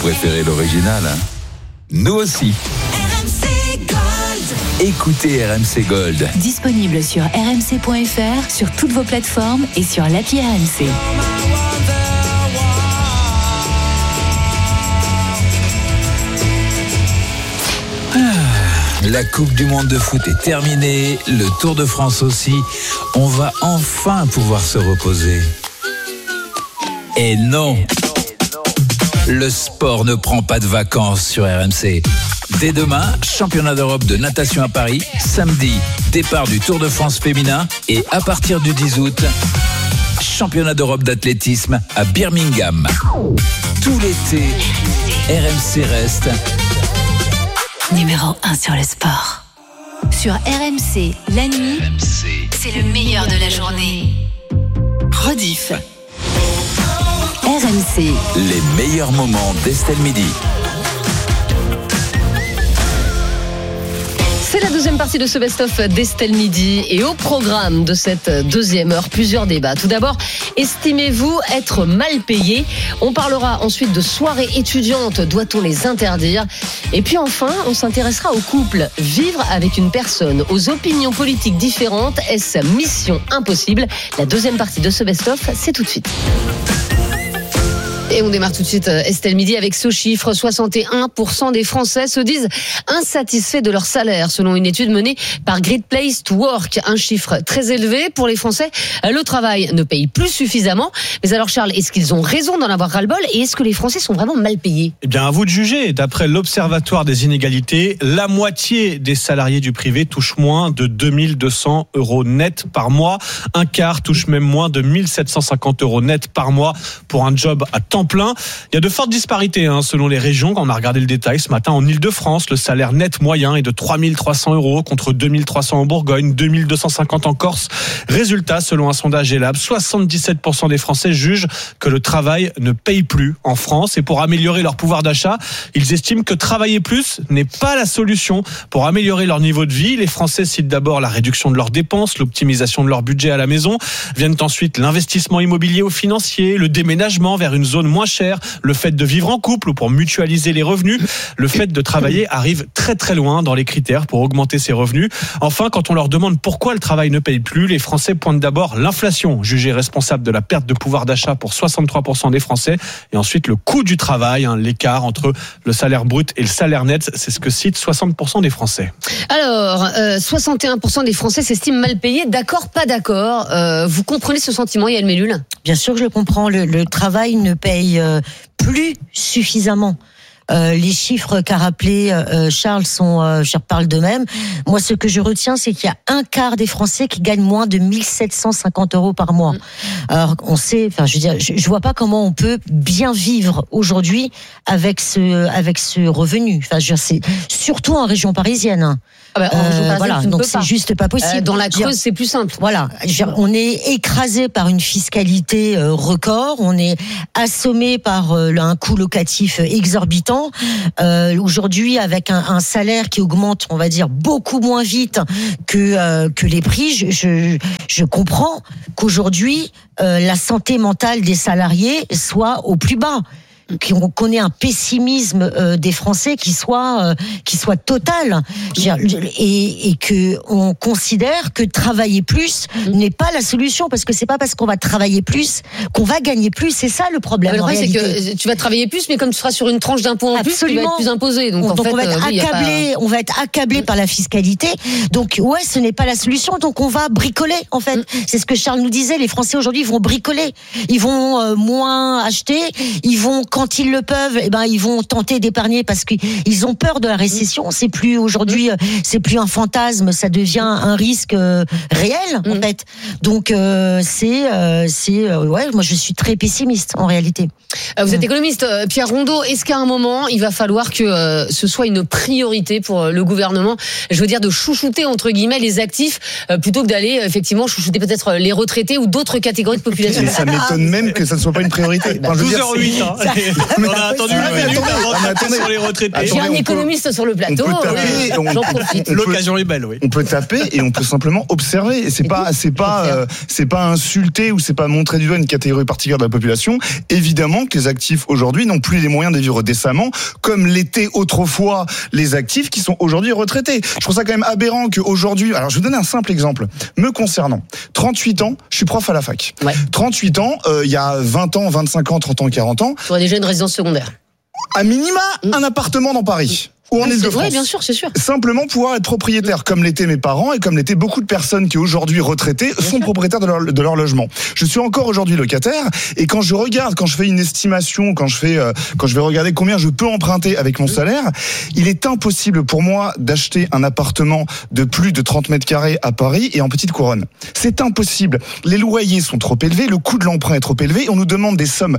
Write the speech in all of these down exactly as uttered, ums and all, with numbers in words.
préférez l'original, hein? Nous aussi. R M C Gold. Écoutez R M C Gold. Disponible sur r m c point f r, sur toutes vos plateformes et sur l'appli R M C. La Coupe du Monde de foot est terminée, le Tour de France aussi. On va enfin pouvoir se reposer. Et non, le sport ne prend pas de vacances sur R M C. Dès demain, championnat d'Europe de natation à Paris. Samedi, départ du Tour de France féminin. Et à partir du dix août, championnat d'Europe d'athlétisme à Birmingham. Tout l'été, R M C reste Numéro un sur le sport. Sur R M C, la nuit, R M C. c'est le meilleur de la journée. Rediff. R M C. Les meilleurs moments d'Estelle Midi. C'est la deuxième partie de ce best-of d'Estelle Midi et au programme de cette deuxième heure, plusieurs débats. Tout d'abord, estimez-vous être mal payé ? On parlera ensuite de soirées étudiantes, doit-on les interdire ? Et puis enfin, on s'intéressera au couple. Vivre avec une personne aux opinions politiques différentes, est-ce mission impossible ? La deuxième partie de ce best-of, c'est tout de suite. Et on démarre tout de suite Estelle Midi avec ce chiffre. soixante et un pour cent des Français se disent insatisfaits de leur salaire, selon une étude menée par Great Place to Work. Un chiffre très élevé pour les Français. Le travail ne paye plus suffisamment. Mais alors Charles, est-ce qu'ils ont raison d'en avoir ras-le-bol et est-ce que les Français sont vraiment mal payés ? Eh bien, à vous de juger. D'après l'Observatoire des inégalités, la moitié des salariés du privé touchent moins de deux mille deux cents euros net par mois. Un quart touche même moins de mille sept cent cinquante euros net par mois pour un job à temps plein. Il y a de fortes disparités hein, selon les régions. Quand on a regardé le détail ce matin, en Ile-de-France, le salaire net moyen est de trois mille trois cents euros contre deux mille trois cents en Bourgogne, deux mille deux cent cinquante en Corse. Résultat, selon un sondage Elab, soixante-dix-sept pour cent des Français jugent que le travail ne paye plus en France. Et pour améliorer leur pouvoir d'achat, ils estiment que travailler plus n'est pas la solution pour améliorer leur niveau de vie. Les Français citent d'abord la réduction de leurs dépenses, l'optimisation de leur budget à la maison. Viennent ensuite l'investissement immobilier ou financier, le déménagement vers une zone moins cher, le fait de vivre en couple ou pour mutualiser les revenus. Le fait de travailler arrive très très loin dans les critères pour augmenter ses revenus. Enfin, quand on leur demande pourquoi le travail ne paye plus, les Français pointent d'abord l'inflation, jugée responsable de la perte de pouvoir d'achat pour soixante-trois pour cent des Français, et ensuite le coût du travail, hein, l'écart entre le salaire brut et le salaire net, c'est ce que citent soixante pour cent des Français. Alors, euh, soixante et un pour cent des Français s'estiment mal payés. D'accord, pas d'accord. Euh, vous comprenez ce sentiment, Yael Mellul ? Bien sûr que je le comprends. Le, le travail ne paye euh, plus suffisamment. Euh, les chiffres qu'a rappelé euh, Charles sont, euh, je reparle d'eux-mêmes. Moi, ce que je retiens, c'est qu'il y a un quart des Français qui gagnent moins de mille sept cent cinquante euros par mois. Mmh. Alors, on sait, enfin, je veux dire, je, je vois pas comment on peut bien vivre aujourd'hui avec ce, avec ce revenu. Enfin, je veux dire, c'est surtout en région parisienne. Hein. Ah bah, en région parisienne, euh, voilà, tu ne donc peux c'est pas. juste pas possible. Euh, dans la Creuse, c'est plus simple. Voilà, je veux dire, on est écrasé par une fiscalité euh, record, on est assommé par euh, un coût locatif exorbitant. Euh, aujourd'hui, avec un, un salaire qui augmente, on va dire, beaucoup moins vite que euh, que les prix, je je, je comprends qu'aujourd'hui euh, la santé mentale des salariés soit au plus bas. Qu'on connaît un pessimisme euh, des Français qui soit euh, qui soit total, et, et que on considère que travailler plus n'est pas la solution, parce que c'est pas parce qu'on va travailler plus qu'on va gagner plus. C'est ça le problème. Mais le problème, c'est réalité. que tu vas travailler plus, mais comme tu seras sur une tranche d'impôt en plus, tu vas être plus imposé. Donc, en donc fait, on va être euh, oui, accablé, pas... on va être accablé par la fiscalité. Donc ouais, ce n'est pas la solution. Donc on va bricoler en fait. Mm. C'est ce que Charles nous disait. Les Français aujourd'hui vont bricoler. Ils vont euh, moins acheter. Ils vont, quand ils le peuvent, eh ben ils vont tenter d'épargner parce qu'ils ont peur de la récession. C'est plus aujourd'hui, c'est plus un fantasme, ça devient un risque euh, réel en fait. Donc euh, c'est, euh, c'est, euh, ouais, moi je suis très pessimiste en réalité. Vous êtes économiste, Pierre Rondeau. Est-ce qu'à un moment, il va falloir que euh, ce soit une priorité pour euh, le gouvernement, je veux dire de chouchouter entre guillemets les actifs euh, plutôt que d'aller effectivement chouchouter peut-être les retraités ou d'autres catégories de population? Ça m'étonne même que ça ne soit pas une priorité. Enfin, douze heures zéro huit, hein. On a attendu Ah, mais une minute attendez, avant de ah, mais taper attendez. sur les retraités. Attendez, J'ai un on peut- économiste sur le plateau. on peut taper, oui, on- J'en profite. on peut- L'occasion est belle, oui. On peut taper et on peut simplement observer. Et c'est Et pas, tout, c'est pas, faut faire. euh, c'est pas insulter ou c'est pas montrer du doigt une catégorie particulière de la population. Évidemment que les actifs aujourd'hui n'ont plus les moyens de vivre décemment, comme l'étaient autrefois les actifs qui sont aujourd'hui retraités. Je trouve ça quand même aberrant qu'aujourd'hui, alors je vais vous donner un simple exemple me concernant. trente-huit ans, je suis prof à la fac. Ouais. trente-huit ans, euh, il y a vingt ans, vingt-cinq ans, trente ans, quarante ans, Tu aurais déjà une résidence secondaire. à minima, un appartement dans Paris. Ou en Ile-de-France. Oui, bien sûr, c'est sûr. Simplement pouvoir être propriétaire, comme l'étaient mes parents et comme l'étaient beaucoup de personnes qui aujourd'hui retraitées sont propriétaires de leur, de leur logement. Je suis encore aujourd'hui locataire et quand je regarde, quand je fais une estimation, quand je fais, euh, quand je vais regarder combien je peux emprunter avec mon salaire, il est impossible pour moi d'acheter un appartement de plus de trente mètres carrés à Paris et en petite couronne. C'est impossible. Les loyers sont trop élevés, le coût de l'emprunt est trop élevé, on nous demande des sommes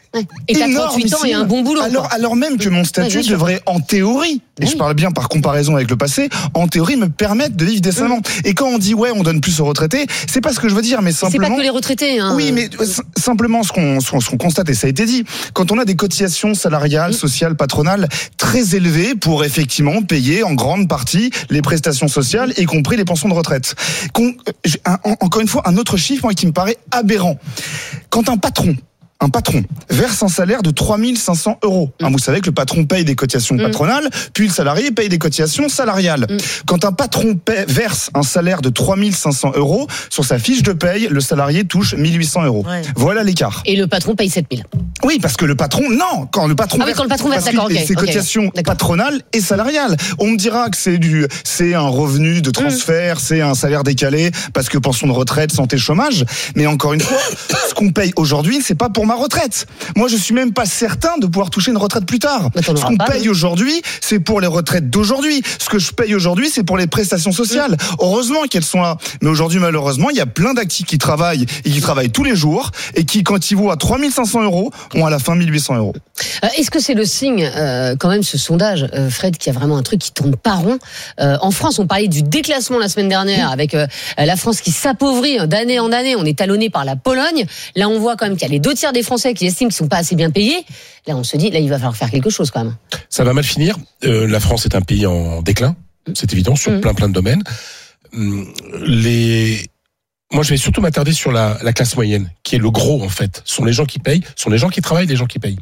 Et t'as trente-huit ans et un bon boulot. alors, quoi. alors même que mon statut Ouais, bien sûr. devrait, en théorie, et Oui. je parle bien par comparaison avec le passé, en théorie me permettre de vivre décemment. Mm. Et quand on dit ouais, on donne plus aux retraités, c'est pas ce que je veux dire, mais C'est pas simplement. que les retraités. Hein. Oui, mais euh, s- simplement ce qu'on ce qu'on ce qu'on constate, et ça a été dit, quand on a des cotisations salariales, Mm. sociales, patronales très élevées pour effectivement payer en grande partie les prestations sociales, y compris les pensions de retraite. Qu'on- euh, j'ai un- en- encore une fois, un autre chiffre moi, qui me paraît aberrant. Quand un patron un patron verse un salaire de trois mille cinq cents euros. Mm. Hein, vous savez que le patron paye des cotisations Mm. patronales, puis le salarié paye des cotisations salariales. Mm. Quand un patron paie- verse un salaire de trois mille cinq cents euros, sur sa fiche de paye, le salarié touche mille huit cents euros. Ouais. Voilà l'écart. Et le patron paye sept mille. Oui, parce que le patron, non, quand le patron Ah oui, quand le patron verse, parce que d'accord, ok, c'est ok, cotisations d'accord. patronales et salariales. On me dira que c'est du, c'est un revenu de transfert, Mm. c'est un salaire décalé parce que pension de retraite, santé, chômage. Mais encore une fois, ce qu'on paye aujourd'hui, c'est pas pour ma retraite. Moi, je suis même pas certain de pouvoir toucher une retraite plus tard. Mais t'en Ce auras qu'on pas, paye oui. aujourd'hui, c'est pour les retraites d'aujourd'hui. Ce que je paye aujourd'hui, c'est pour les prestations sociales. Heureusement qu'elles sont là. Mais aujourd'hui, malheureusement, il y a plein d'actifs qui travaillent et qui travaillent tous les jours et qui, quand ils vont à trois mille cinq cents euros, ont à la fin mille huit cents euros. Euh, Est-ce que c'est le signe, euh, quand même, ce sondage, euh, Fred, qu'il y a vraiment un truc qui tourne pas rond euh, En France, on parlait du déclassement la semaine dernière avec euh, la France qui s'appauvrit d'année en année. On est talonné par la Pologne. Là, on voit quand même qu'il y a les deux tiers des Français qui estiment qu'ils sont pas assez bien payés. Là, on se dit, là, il va falloir faire quelque chose quand même. Ça va mal finir. Euh, la France est un pays en déclin, c'est évident, sur Mhm. plein plein de domaines. Hum, Les... Moi, je vais surtout m'attarder sur la, la classe moyenne, qui est le gros, en fait. Ce sont les gens qui payent, ce sont les gens qui travaillent, les gens qui payent.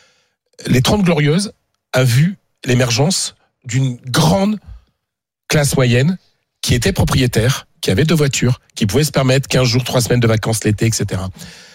Les Trente Glorieuses a vu l'émergence d'une grande classe moyenne qui était propriétaire, qui avait deux voitures, qui pouvait se permettre quinze jours, trois semaines de vacances l'été, et cetera.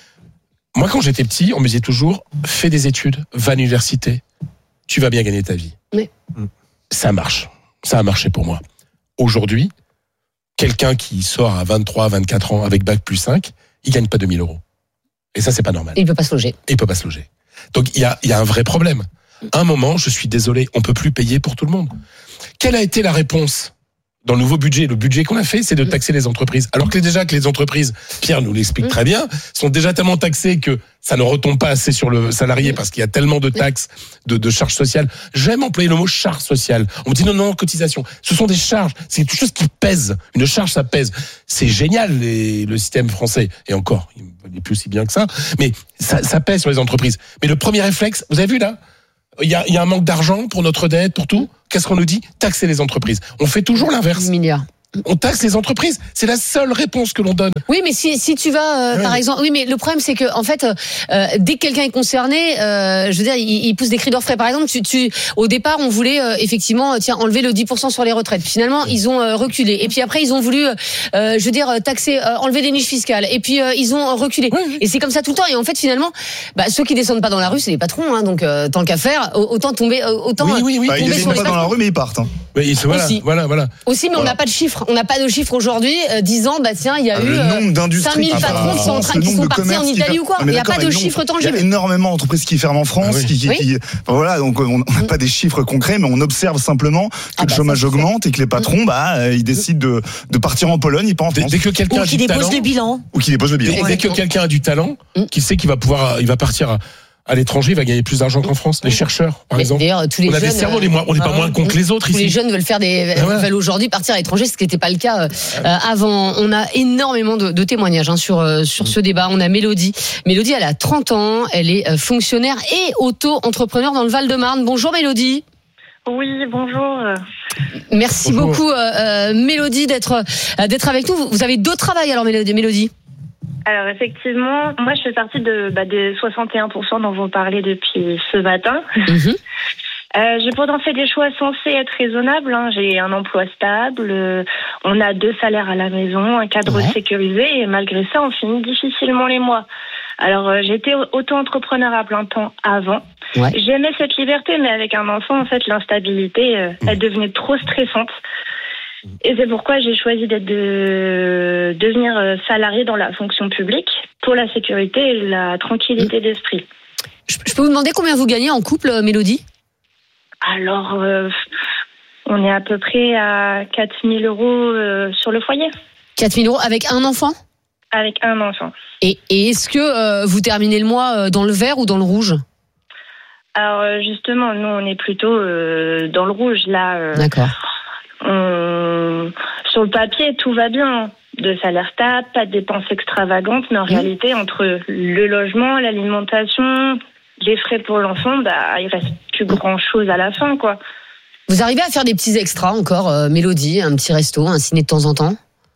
Moi, quand j'étais petit, on me disait toujours, fais des études, va à l'université, tu vas bien gagner ta vie. Oui. Ça marche. Ça a marché pour moi. Aujourd'hui, quelqu'un qui sort à vingt-trois, vingt-quatre ans avec bac plus cinq, il gagne pas deux mille euros. Et ça, c'est pas normal. Et il peut pas se loger. Et il peut pas se loger. Donc, il y a, il y a un vrai problème. À un moment, je suis désolé, on peut plus payer pour tout le monde. Quelle a été la réponse dans le nouveau budget? Le budget qu'on a fait, c'est de taxer les entreprises. Alors que déjà que les entreprises, Pierre nous l'explique très bien, sont déjà tellement taxées que ça ne retombe pas assez sur le salarié parce qu'il y a tellement de taxes, de, de charges sociales. J'aime employer le mot charge sociale. On me dit non, non, cotisation. Ce sont des charges. C'est quelque chose qui pèse. Une charge, ça pèse. C'est génial, les, le système français. Et encore, il n'est plus aussi bien que ça. Mais ça, ça pèse sur les entreprises. Mais le premier réflexe, vous avez vu là? Il y a, il y a un manque d'argent pour notre dette, pour tout. Qu'est-ce qu'on nous dit? Taxer les entreprises. On fait toujours l'inverse. dix milliards. On taxe les entreprises. C'est la seule réponse que l'on donne. Oui, mais si, si tu vas, euh, Ouais. par exemple, oui, mais le problème c'est que en fait, euh, dès que quelqu'un est concerné, euh, je veux dire, il, il pousse des cris d'orfraie. Par exemple, tu, tu, au départ, on voulait euh, effectivement, tiens, enlever le dix pour cent sur les retraites. Puis finalement, ils ont euh, reculé. Et puis après, ils ont voulu, euh, je veux dire, taxer, euh, enlever des niches fiscales. Et puis euh, ils ont reculé. Ouais, ouais. Et c'est comme ça tout le temps. Et en fait, finalement, bah, ceux qui descendent pas dans la rue, c'est les patrons. Hein, donc euh, tant qu'à faire, autant tomber, euh, autant Oui, oui, oui. Bah, ils tomber ne sur viennent les pas dans la patrons. rue, mais ils partent. hein. Oui, c'est- voilà, Aussi. voilà, voilà. Aussi, mais on Voilà. n'a pas de chiffres. On n'a pas de chiffres aujourd'hui euh, disant, bah tiens, il y a Ah, eu le euh, nombre d'industries cinq mille qui ferment patrons en qui sont en France, train, le qui nombre sont de partis en commerces qui Italie ferment. ou quoi. Ah, Il mais n'y a d'accord, pas de mais non, chiffres Il y a tangibles. énormément d'entreprises qui ferment en France, Ah oui. qui, qui, Oui. qui- enfin, voilà, donc on n'a pas des chiffres concrets, mais on observe simplement que Ah le bah, chômage ça, c'est augmente et que les patrons, bah, euh, ils décident de, de partir en Pologne et pas en Dès, France, dès que quelqu'un Ou a qui du dépose talent, le bilan. ou qui déposent le bilan. dès, dès que quelqu'un a du talent, Mm. qui sait qu'il va pouvoir, il va partir à, à l'étranger va gagner plus d'argent qu'en France. Les chercheurs, par Mais exemple. D'ailleurs, tous les On a jeunes, des cerveaux, on est moins- on n'est pas ah moins ouais. cons que les autres tous les ici. jeunes veulent faire des, Ah ouais. veulent aujourd'hui partir à l'étranger, ce qui n'était pas le cas euh, avant. On a énormément de, de témoignages hein, sur euh, sur ce débat. On a Mélodie. Mélodie, elle a trente ans, elle est euh, fonctionnaire et auto-entrepreneur dans le Val-de-Marne. Bonjour Mélodie. Oui, bonjour. Merci Bonjour. beaucoup euh, euh, Mélodie d'être euh, d'être avec nous. Vous- Vous avez deux travails alors Mélodie. Mélodie. Alors effectivement, moi je fais partie de, bah, des soixante et un pour cent dont vous parlez depuis ce matin. Mhm. Euh, j'ai pourtant fait des choix censés être raisonnables. Hein. J'ai un emploi stable, euh, on a deux salaires à la maison, un cadre Ouais. sécurisé et malgré ça, on finit difficilement les mois. Alors euh, j'étais auto-entrepreneur à plein temps avant. Ouais. J'aimais cette liberté, mais avec un enfant, en fait, l'instabilité, euh, elle devenait trop stressante. Et c'est pourquoi j'ai choisi d'être de devenir euh, salarié dans la fonction publique pour la sécurité et la tranquillité d'esprit. Je, je peux vous demander combien vous gagnez en couple, euh, Mélodie? Alors, euh, on est à peu près à quatre mille euros euh, sur le foyer, quatre mille euros avec un enfant? avec un enfant. Et, et est-ce que euh, vous terminez le mois euh, dans le vert ou dans le rouge? Alors, euh, justement, nous, on est plutôt euh, dans le rouge. Là, euh, D'accord. on... sur le papier, tout va bien. De salaire stable, pas de dépenses extravagantes, mais en Mmh. réalité, entre le logement, l'alimentation, les frais pour l'enfant, bah, il reste plus grand-chose à la fin, quoi. Vous arrivez à faire des petits extras encore, euh, Mélodie, un petit resto, un ciné de temps en temps?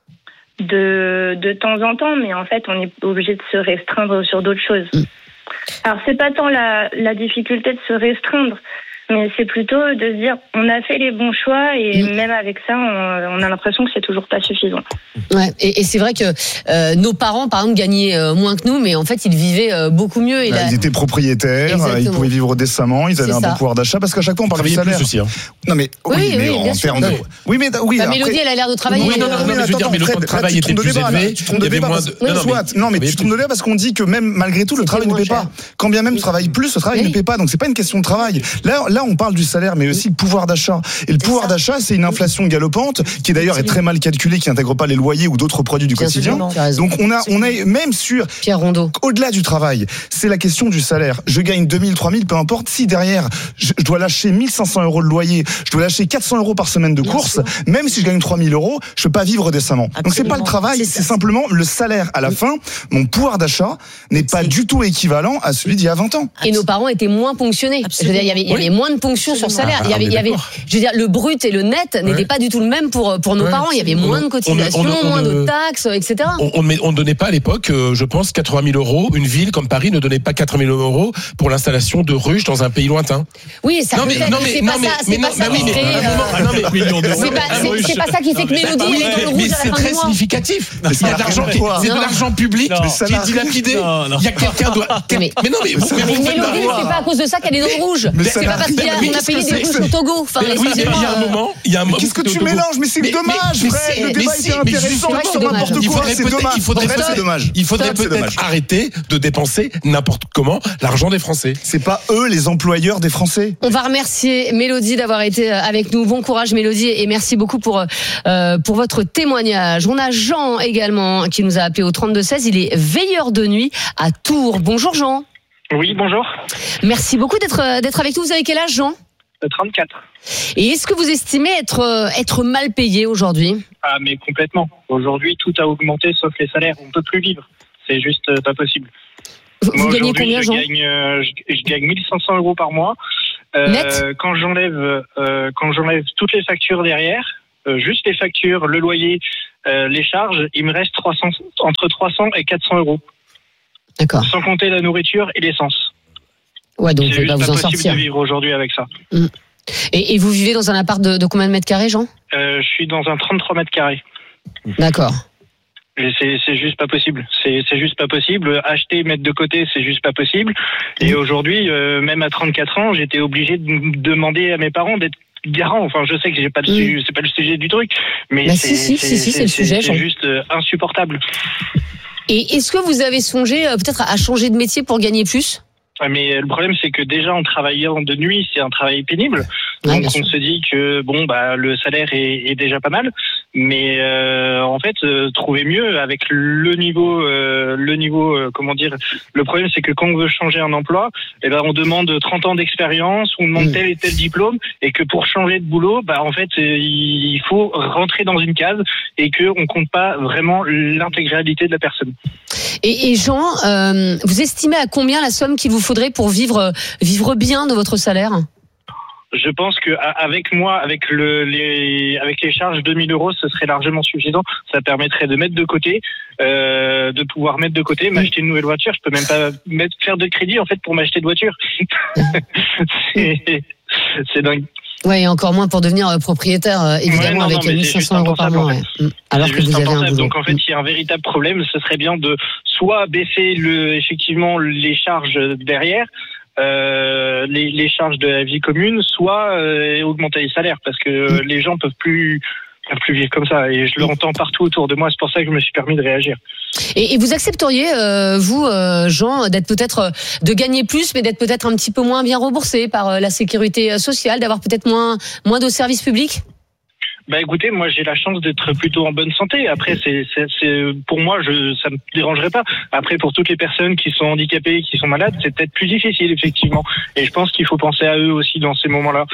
De, de temps en temps, mais en fait, on est obligé de se restreindre sur d'autres choses. Mm. Alors, c'est pas tant la, la difficulté de se restreindre, mais c'est plutôt de se dire, on a fait les bons choix et Mm. même avec ça, on, on a l'impression que c'est toujours pas suffisant. Ouais. Et, et c'est vrai que euh, nos parents, par exemple, gagnaient euh, moins que nous, mais en fait, ils vivaient euh, beaucoup mieux. Et Bah, la- Ils étaient propriétaires, Exactement. ils pouvaient vivre décemment, ils avaient C'est un ça. bon pouvoir d'achat, parce qu'à chaque fois on parle du Travailler salaire. plus aussi. Hein. Non mais oui, Oui, mais oui, bien en sûr. termes de. Oui, mais oui. Bah, après- Mélodie, elle a l'air de travailler. Oui, non, euh, non, non, mais je veux attends, dire, mais le Fred, temps de là, travail tu était te trompes de plus débat, là. élevé. Tu te trompes de Il y avait débat, moins parce- de- Oui, non, non, soit. mais- Non, mais mais- tu te trompes de débat parce qu'on dit que même malgré tout, le C'était travail ne moins paie cher. pas. Quand bien même tu travailles plus, le travail Oui. ne paie pas. Donc c'est pas une question de travail. Là, là, on parle du salaire, mais aussi le pouvoir d'achat. Et le pouvoir ça. d'achat, c'est une inflation galopante qui d'ailleurs est très mal calculée, qui n'intègre pas les loyers ou d'autres produits du Bien quotidien. sûr, tu as raison. Donc on a, on a même sur Pierre Rondeau. au-delà du travail, c'est la question du salaire. Je gagne deux mille, trois mille, peu importe. Si derrière, je, je dois lâcher mille cinq cents euros de loyer, je dois lâcher quatre cents euros par semaine de Bien course, sûr. même si je gagne trois mille euros, je peux pas vivre décemment. Donc c'est pas le Absolument. travail, C'est c'est ça. simplement le salaire à la fin. Mon pouvoir d'achat n'est pas C'est- du tout équivalent à celui d'il y a vingt ans. Et nos parents étaient moins ponctionnés. Je veux dire, il y avait, il y avait moins de ponctions sur Absolument. salaire. Ah, Il y avait, on est il y avait, d'accord. je veux dire, le brut et le net n'étaient pas du tout le même pour, pour nos Ouais. parents. Il y avait On- moins de on- cotisations, on- on- moins de on- taxes, et cetera. On, on, met- on donnait pas à l'époque, euh, je pense, quatre-vingt mille euros. Une ville comme Paris ne donnait pas quatre-vingt mille euros pour l'installation de ruches dans un pays lointain. Oui, ça Non, mais- peut-être, non, mais mais- c'est non, pas mais- ça, mais c'est non, pas ça bah oui, qui mais- crée, ah, euh, non, mais- millions d'euros. c'est pas, c'est- c'est pas ça qui fait que Mélodie Oui, est dans le mais, rouge mais à la c'est fin très du mois. significatif. Mais Il y a ça de n'a l'argent, rien à qui- voir. c'est de Non. l'argent public Non. qui ça est n'a rien- dilapidé. Non, non. Il y a quelqu'un doit. Mais- Mais non, mais vous, mais Mais vous faites Mélodie, la- c'est pas à cause de ça qu'elle est dans le rouge. Mais C'est ça pas n'a parce rien- qu'il y a- mais on a qu'est-ce payé que des c'est que ruches ça au Togo. Enfin, Mais oui, mais il y a excusez-moi. un moment, il y a un Mais moment. qu'est-ce que tu mélanges? Mais c'est Mais- dommage, mais Fred. c'est- Le mais débat si, était mais intéressant justement, sur c'est dommage. n'importe Il quoi. faudrait C'est peut-être, dommage. il faudrait Fred, peut-être- c'est dommage. il faudrait Fred, c'est peut-être dommage. arrêter de dépenser n'importe comment l'argent des Français. C'est pas eux les employeurs des Français. On va remercier Mélodie d'avoir été avec nous. Bon courage Mélodie et merci beaucoup pour euh, pour votre témoignage. On a Jean également qui nous a appelé au trente-deux seize. Il est veilleur de nuit à Tours. Bonjour Jean. Oui, bonjour. Merci beaucoup d'être d'être avec nous. Vous avez quel âge Jean? Euh, trente-quatre. Et est-ce que vous estimez être euh, être mal payé aujourd'hui? Ah, mais complètement. Aujourd'hui, tout a augmenté sauf les salaires. On peut plus vivre. C'est juste euh, pas possible. Vous, Moi, vous gagnez aujourd'hui, combien je Jean? gagne, euh, je, je gagne mille cinq cents euros par mois. Euh, Net Quand j'enlève, euh, quand j'enlève toutes les factures derrière, euh, juste les factures, le loyer, euh, les charges, il me reste trois cents, entre trois cents et quatre cents euros. D'accord. Sans compter la nourriture et l'essence. Ouais, donc vous C'est pouvez juste pas pas vous en possible sortir. de vivre aujourd'hui avec ça. Et, et vous vivez dans un appart de, de combien de mètres carrés Jean? Euh, je suis dans un trente-trois mètres carrés. D'accord. Et C'est, c'est juste pas possible. C'est, c'est juste pas possible. Acheter, mettre de côté, c'est juste pas possible. Et aujourd'hui, euh, même à trente-quatre ans, j'étais obligé de m- demander à mes parents d'être garant. Enfin, je sais que j'ai pas le Mm. su- c'est pas le sujet du truc, mais Bah, c'est, si, si, si, si, c'est le sujet, c'est Jean. juste euh, insupportable. Et est-ce que vous avez songé euh, peut-être à changer de métier pour gagner plus? Ah, Mais le problème, c'est que déjà en travaillant de nuit, c'est un travail pénible. Ouais, Donc bien on sûr. se dit que bon, bah le salaire est, est déjà pas mal. Mais euh, en fait, euh, trouver mieux avec le niveau, euh, le niveau, euh, comment dire. Le problème, c'est que quand on veut changer un emploi, eh ben on demande trente ans d'expérience, on demande mmh. tel et tel diplôme, et que pour changer de boulot, bah en fait, il faut rentrer dans une case et que on compte pas vraiment l'intégralité de la personne. Et, et Jean, euh, vous estimez à combien la somme qu'il vous faudrait pour vivre vivre bien de votre salaire ? Je pense que avec moi, avec le, les, avec les charges deux mille euros, ce serait largement suffisant. Ça permettrait de mettre de côté, euh, de pouvoir mettre de côté, m'acheter une nouvelle voiture. Je peux même pas mettre, faire de crédit en fait pour m'acheter de voiture. c'est, c'est dingue. Ouais, et encore moins pour devenir propriétaire, évidemment, ouais, non, avec mille cinq cents euros par mois. Ouais. Ouais. Alors que vous avez un boulot. Donc en fait, il y a un véritable problème. Ce serait bien de soit baisser le, effectivement, les charges derrière. Euh, les, les charges de la vie commune, soit euh, augmenter les salaires, parce que euh, les gens peuvent plus peuvent plus vivre comme ça, et je l'entends partout autour de moi. C'est pour ça que je me suis permis de réagir. Et, et vous accepteriez, euh, vous, euh, Jean, d'être peut-être euh, de gagner plus, mais d'être peut-être un petit peu moins bien remboursé par euh, la sécurité sociale, d'avoir peut-être moins moins de services publics? Bah écoutez, moi j'ai la chance d'être plutôt en bonne santé. Après, c'est, c'est, c'est pour moi, je, ça me dérangerait pas. Après, pour toutes les personnes qui sont handicapées, qui sont malades, c'est peut-être plus difficile effectivement. Et je pense qu'il faut penser à eux aussi dans ces moments-là.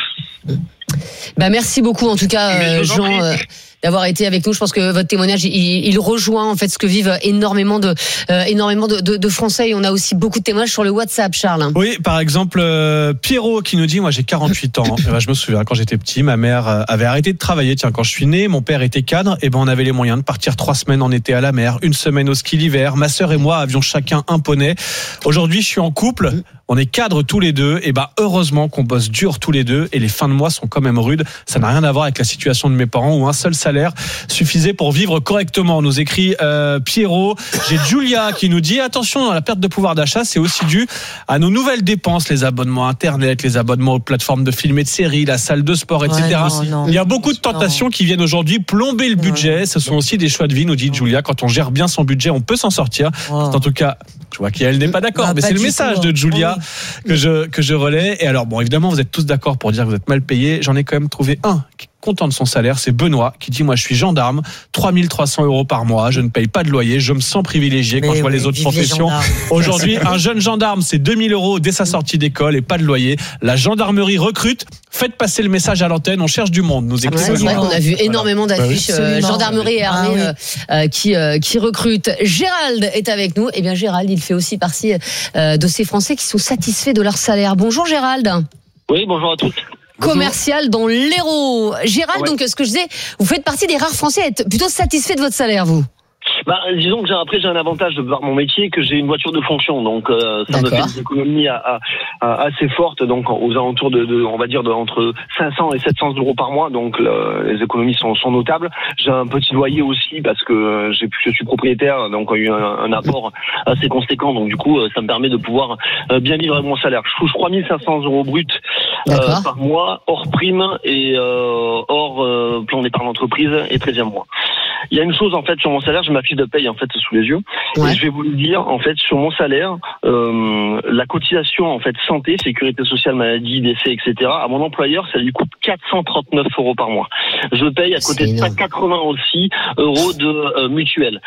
Bah merci beaucoup en tout cas, euh, Jean. Euh... d'avoir été avec nous. Je pense que votre témoignage, il, il rejoint en fait ce que vivent énormément de, euh, énormément de, de, de Français. Et on a aussi beaucoup de témoignages sur le WhatsApp, Charles. Oui, par exemple, euh, Pierrot qui nous dit, moi j'ai quarante-huit ans. Et ben, je me souviens, quand j'étais petit, ma mère avait arrêté de travailler. Tiens, quand je suis né, mon père était cadre. Et ben on avait les moyens de partir trois semaines en été à la mer, une semaine au ski l'hiver. Ma sœur et moi avions chacun un poney. Aujourd'hui, je suis en couple. On est cadres tous les deux, et ben heureusement qu'on bosse dur tous les deux, et les fins de mois sont quand même rudes. Ça n'a rien à voir avec la situation de mes parents où un seul salaire suffisait pour vivre correctement. On nous écrit euh, Pierrot. J'ai Julia qui nous dit attention, la perte de pouvoir d'achat, c'est aussi dû à nos nouvelles dépenses, les abonnements internet, les abonnements aux plateformes de films et de séries, la salle de sport, et cetera. Ouais, non, non. Il y a beaucoup de tentations non. qui viennent aujourd'hui plomber le budget. Ouais. Ce sont aussi des choix de vie, nous dit Julia. Quand on gère bien son budget, on peut s'en sortir. Ouais. En tout cas, je vois qu'elle n'est pas d'accord, bah, mais pas c'est le message tout. de Julia. Oui. que je que je relais. Et alors bon, évidemment vous êtes tous d'accord pour dire que vous êtes mal payés. J'en ai quand même trouvé un qui est content de son salaire, c'est Benoît qui dit moi je suis gendarme, trois mille trois cents euros par mois, je ne paye pas de loyer, je me sens privilégié quand Mais je vois oui, les autres professions. Les Aujourd'hui un jeune gendarme c'est deux mille euros dès sa sortie d'école et pas de loyer. La gendarmerie recrute. Faites passer le message à l'antenne, on cherche du monde. Nous écoutons. C'est vrai qu'on a vu énormément voilà. d'affiches euh, gendarmerie et armée ah, oui. euh, qui euh, qui recrutent. Gérald est avec nous. Eh bien Gérald, il fait aussi partie euh, de ces Français qui sont satisfaits de leur salaire. Bonjour Gérald. Oui, bonjour à tous. Commercial dans l'Hérault. Gérald, ouais. donc ce que je disais, vous faites partie des rares Français à être plutôt satisfaits de votre salaire, vous. Bah, disons que j'ai, après j'ai un avantage de par mon métier que j'ai une voiture de fonction, donc euh, ça D'accord. me fait des économies à, à, à, assez fortes, donc aux alentours de, de on va dire de, entre cinq cents et sept cents euros par mois, donc le, les économies sont, sont notables. J'ai un petit loyer aussi parce que j'ai, je suis propriétaire, donc il y a eu un, un apport assez conséquent, donc du coup ça me permet de pouvoir bien vivre avec mon salaire. Je touche trois mille cinq cents euros bruts euh, par mois, hors prime et euh, hors euh, plan d'épargne d'entreprise et treizième mois. Il y a une chose en fait sur mon salaire, j'ai ma fiche de paye en fait sous les yeux, ouais. et je vais vous le dire en fait sur mon salaire, euh, la cotisation en fait santé, sécurité sociale, maladie, décès, et cetera. À mon employeur, ça lui coûte quatre cent trente-neuf euros par mois. Je paye à côté de ça quatre-vingts aussi euros de euh, mutuelle.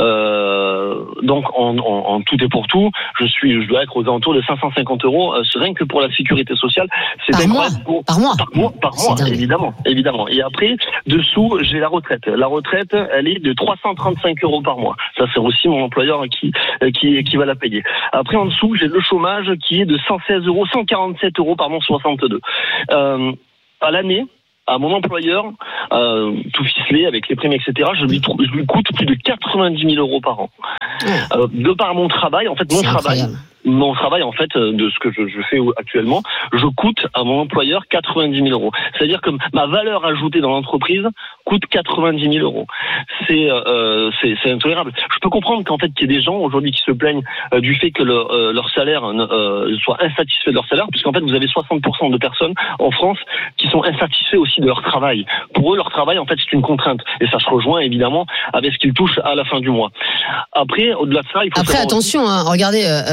Euh, donc en, en, en tout et pour tout, je suis, je dois être aux alentours de cinq cent cinquante euros euh, rien que pour la sécurité sociale. C'est par mois, pour, par mois, par mois, par mois, évidemment, évidemment. Et après dessous, j'ai la retraite. La retraite, elle est de trois cent trente-cinq euros par mois. Ça, c'est aussi mon employeur qui, qui, qui va la payer. Après, en dessous, j'ai le chômage qui est de cent seize euros, cent quarante-sept euros, pardon, soixante-deux. Euh, à l'année, à mon employeur, euh, tout ficelé avec les primes, et cetera, je lui, je lui coûte plus de quatre-vingt-dix mille euros par an. Euh, de par mon travail, en fait, mon c'est travail, incroyable. Mon travail, en fait, de ce que je, je fais actuellement, je coûte à mon employeur quatre-vingt-dix mille euros. C'est-à-dire que ma valeur ajoutée dans l'entreprise coûte quatre-vingt-dix mille euros. C'est, euh, c'est, c'est intolérable. Je peux comprendre qu'en fait, qu'il y ait des gens aujourd'hui qui se plaignent euh, du fait que le, euh, leur salaire euh, soit insatisfait de leur salaire, puisqu'en fait, vous avez soixante pour cent de personnes en France qui sont insatisfaits aussi de leur travail. Pour eux, leur travail, en fait, c'est une contrainte. Et ça se rejoint, évidemment, avec ce qu'ils touchent à la fin du mois. Après, au-delà de ça, il faut Après, attention, hein, regardez, euh,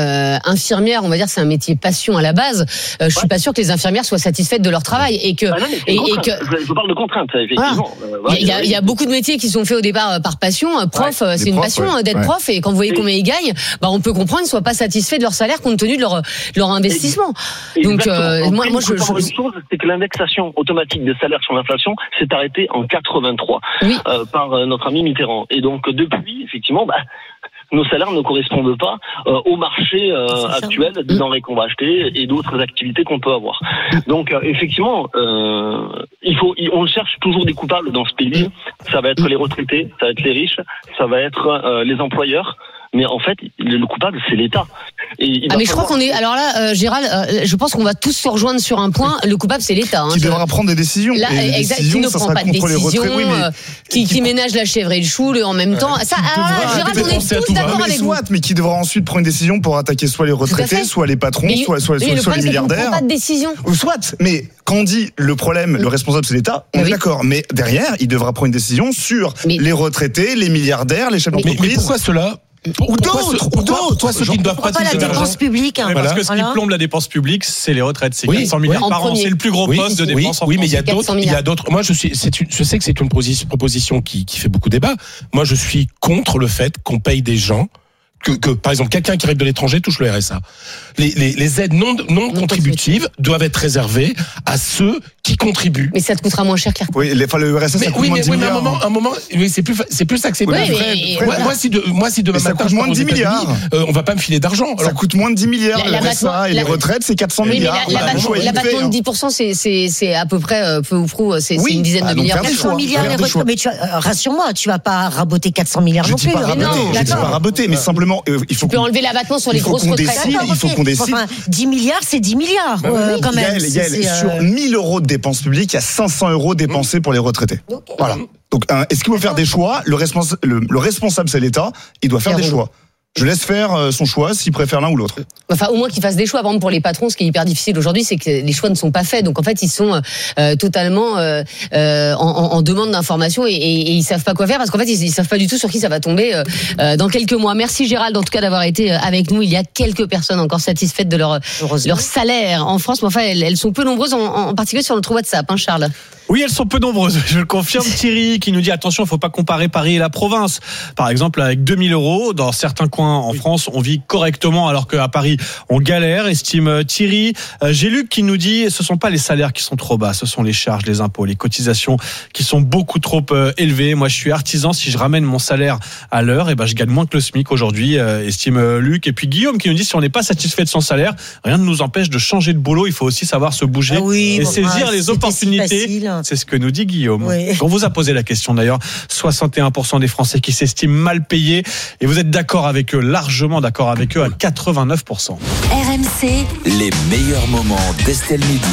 infirmières, on va dire, c'est un métier passion à la base. Euh, je suis pas sûr que les infirmières soient satisfaites de leur travail et que. Ah non, et, et que je, je parle de contraintes, effectivement. Voilà. Euh, ouais, il, y a, il y a beaucoup de métiers qui sont faits au départ par passion. Prof, ouais, c'est une profs, passion ouais. d'être ouais. prof, et quand vous voyez combien ils gagnent, bah on peut comprendre qu'ils ne soient pas satisfaits de leur salaire compte tenu de leur leur investissement. Donc euh, moi, moi je, je... une chose, c'est que l'indexation automatique des salaires sur l'inflation s'est arrêtée en quatre-vingt-trois oui. euh, par euh, notre ami Mitterrand. Et donc depuis, effectivement, bah, nos salaires ne correspondent pas euh, au marché euh, actuel des denrées qu'on va acheter et d'autres activités qu'on peut avoir. Donc euh, effectivement, euh, il faut, on cherche toujours des coupables dans ce pays. Ça va être les retraités, ça va être les riches, ça va être euh, les employeurs. Mais en fait, le coupable, c'est l'État. Et il ah mais falloir... je crois qu'on est. Alors là, euh, Gérald, euh, je pense qu'on va tous se rejoindre sur un point. Le coupable, c'est l'État. Hein, qui je... devra prendre des décisions. Là, et les exact, décisions, qui ne ça prend sera pas de contre les décision, retraités, oui, mais... euh, qui, qui ménage la chèvre et le chou le, en même temps. Ça, alors là, Gérald, on est tous d'accord avec vous. Soit, mais qui devra ensuite prendre une décision pour attaquer soit les retraités, soit les patrons, mais, soit, soit, mais soit, le soit les milliardaires. Ne prend pas de décision. Soit, mais quand on dit le problème, le responsable c'est l'État, on oui. est d'accord. Mais derrière, il devra prendre une décision sur mais... les retraités, les milliardaires, les chefs d'entreprise. Mais, mais pourquoi cela? Ou d'autres, ou d'autres. Toi, ceux qui ne doivent pas pas la dépense publique. Hein. Oui, parce voilà. que ce qui voilà. plombe la dépense publique, c'est les retraites. C'est oui, quatre cents milliards oui. par an. C'est le plus gros oui, poste de oui, dépense en oui, France. mais il y a d'autres. Il y a d'autres. Moi, je suis. C'est une, je sais que c'est une proposition qui, qui fait beaucoup débat. Moi, je suis contre le fait qu'on paye des gens. Que, que, par exemple, quelqu'un qui arrive de l'étranger touche le R S A. Les, les, les aides non, non contributives doivent être réservées à ceux qui contribuent. Mais ça te coûtera moins cher que Oui, les, enfin, le R S A, mais, ça coûte oui, moins mais, de dix oui, mais milliards. à un moment, un moment, mais c'est plus, c'est plus accessible. Oui, Oui, moi, moi, si de, moi, si demain mais ça matin, coûte moins de dix milliards. Euh, on va pas me filer d'argent. Ça Alors, coûte moins de dix milliards. La, le R S A et les retraites, c'est quatre cents oui, milliards. Mais l'abattement la, la, la de dix pour cent, c'est, c'est, c'est à peu près euh, peu ou prou, c'est, oui, c'est une dizaine bah, de milliards. quatre cents milliards les retraites. Mais tu, euh, rassure-moi, tu vas pas raboter quatre cents milliards je non dis plus. Pas raboter, non, je dis pas raboter, mais simplement, euh, il faut. Tu peux enlever l'abattement sur les grosses retraites. Il faut qu'on décide. Enfin, dix milliards, c'est dix milliards bah, euh, oui. quand même. Yael, Yael, c'est, c'est, euh... sur mille euros de dépenses publiques, il y a cinq cents euros dépensés pour les retraités. Okay. Voilà. Donc, hein, est-ce qu'il faut faire des choix? Le, respons- le, le responsable, c'est l'État. Il doit faire des choix. Je laisse faire son choix s'il préfère l'un ou l'autre. Enfin, au moins qu'il fasse des choix. Par exemple, pour les patrons, ce qui est hyper difficile aujourd'hui, c'est que les choix ne sont pas faits. Donc, en fait, ils sont euh, totalement euh, euh, en, en demande d'information et, et, et ils savent pas quoi faire parce qu'en fait, ils, ils savent pas du tout sur qui ça va tomber euh, dans quelques mois. Merci Gérald, en tout cas, d'avoir été avec nous. Il y a quelques personnes encore satisfaites de leur leur salaire en France, mais enfin, elles, elles sont peu nombreuses, en, en particulier sur notre WhatsApp, hein, Charles. Oui, elles sont peu nombreuses, je le confirme. Thierry qui nous dit attention, il ne faut pas comparer Paris et la province. Par exemple, avec deux mille euros, dans certains coins en France, on vit correctement alors qu'à Paris, on galère, estime Thierry. J'ai Luc qui nous dit ce ne sont pas les salaires qui sont trop bas, ce sont les charges, les impôts, les cotisations qui sont beaucoup trop élevées. Moi, je suis artisan, si je ramène mon salaire à l'heure, et ben, je gagne moins que le SMIC aujourd'hui, estime Luc. Et puis Guillaume qui nous dit si on n'est pas satisfait de son salaire, rien ne nous empêche de changer de boulot. Il faut aussi savoir se bouger ah oui, et bon, saisir ah, les opportunités. Si C'est ce que nous dit Guillaume. Oui. On vous a posé la question d'ailleurs. soixante et un pour cent des Français qui s'estiment mal payés. Et vous êtes d'accord avec eux, largement d'accord avec eux à quatre-vingt-neuf pour cent. R M C. Les meilleurs moments d'Estelle Midi.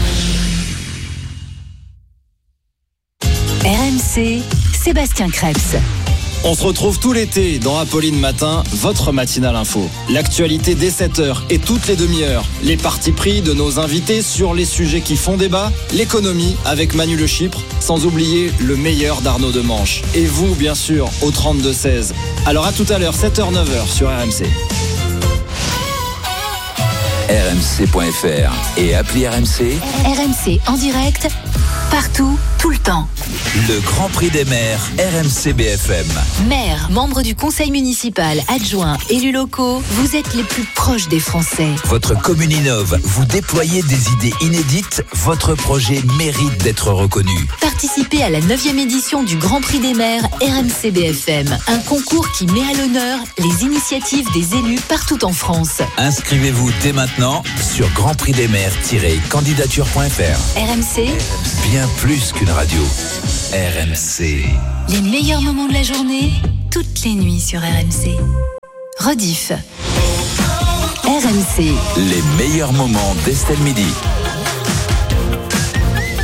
R M C, Sébastien Krebs. On se retrouve tout l'été dans Apolline Matin, votre matinale info. L'actualité dès sept heures et toutes les demi-heures. Les partis pris de nos invités sur les sujets qui font débat. L'économie avec Manu Le Chypre, sans oublier le meilleur d'Arnaud Demanche. Et vous, bien sûr, au trente-deux seize. Alors à tout à l'heure, sept heures neuf heures sur R M C. R M C point F R et appli R M C. R M C en direct, partout, tout le temps. Le Grand Prix des maires, R M C B F M. Maires, membres du conseil municipal, adjoints, élus locaux, vous êtes les plus proches des Français. Votre commune innove, vous déployez des idées inédites, votre projet mérite d'être reconnu. Participez à la neuvième édition du Grand Prix des maires R M C B F M, un concours qui met à l'honneur les initiatives des élus partout en France. Inscrivez-vous dès maintenant sur grand prix des maires tiret candidature point F R. R M C, bien plus qu'une radio. R M C. Les meilleurs moments de la journée, toutes les nuits sur R M C. Rediff. R M C. Les meilleurs moments d'Estelle Midi.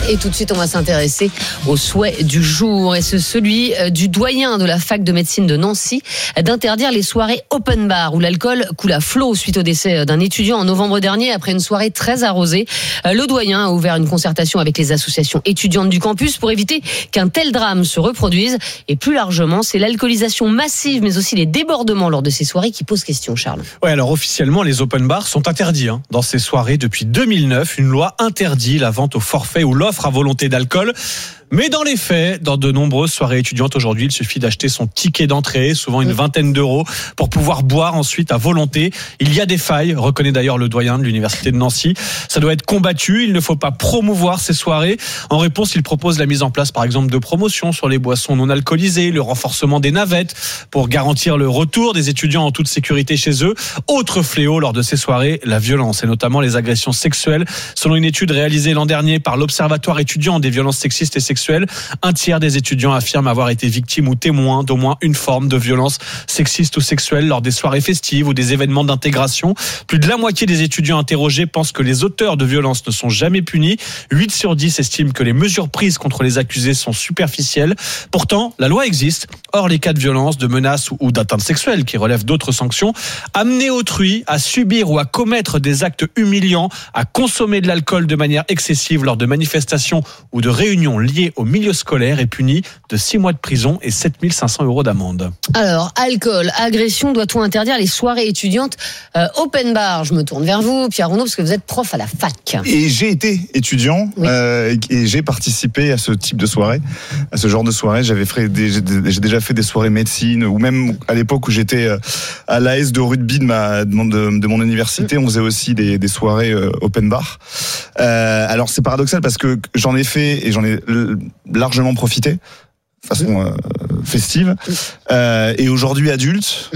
Et tout de suite, on va s'intéresser au souhait du jour. Et c'est celui du doyen de la fac de médecine de Nancy d'interdire les soirées open bar où l'alcool coule à flot suite au décès d'un étudiant en novembre dernier après une soirée très arrosée. Le doyen a ouvert une concertation avec les associations étudiantes du campus pour éviter qu'un tel drame se reproduise. Et plus largement, c'est l'alcoolisation massive mais aussi les débordements lors de ces soirées qui posent question, Charles. Ouais, alors officiellement, les open bars sont interdits hein, dans ces soirées depuis deux mille neuf. Une loi interdit la vente au forfait ou l'offre à volonté d'alcool. Mais dans les faits, dans de nombreuses soirées étudiantes aujourd'hui, il suffit d'acheter son ticket d'entrée, souvent une vingtaine d'euros, pour pouvoir boire ensuite à volonté. Il y a des failles, reconnaît d'ailleurs le doyen de l'université de Nancy. Ça doit être combattu, il ne faut pas promouvoir ces soirées. En réponse, il propose la mise en place par exemple de promotions sur les boissons non alcoolisées, le renforcement des navettes pour garantir le retour des étudiants en toute sécurité chez eux. Autre fléau lors de ces soirées, la violence et notamment les agressions sexuelles. Selon une étude réalisée l'an dernier par l'Observatoire étudiant des violences sexistes et sexuelles, un tiers des étudiants affirment avoir été victimes ou témoins d'au moins une forme de violence sexiste ou sexuelle lors des soirées festives ou des événements d'intégration. Plus de la moitié des étudiants interrogés pensent que les auteurs de violences ne sont jamais punis. huit sur dix estiment que les mesures prises contre les accusés sont superficielles. Pourtant, la loi existe. Or, les cas de violence, de menaces ou d'atteinte sexuelle qui relèvent d'autres sanctions, amener autrui à subir ou à commettre des actes humiliants, à consommer de l'alcool de manière excessive lors de manifestations ou de réunions liées au milieu scolaire est puni de six mois de prison et sept mille cinq cents euros d'amende. Alors, alcool, agression, doit-on interdire les soirées étudiantes euh, open bar? Je me tourne vers vous, Pierre Rondeau, parce que vous êtes prof à la fac. Et j'ai été étudiant oui. euh, et j'ai participé à ce type de soirée, à ce genre de soirée. J'avais fait des, j'ai déjà fait des soirées médecine, ou même à l'époque où j'étais à l'A S de rugby de, ma, de, mon, de, de mon université, on faisait aussi des, des soirées euh, open bar. Euh, alors c'est paradoxal parce que j'en ai fait et j'en ai largement profité de façon euh, festive euh, et aujourd'hui adulte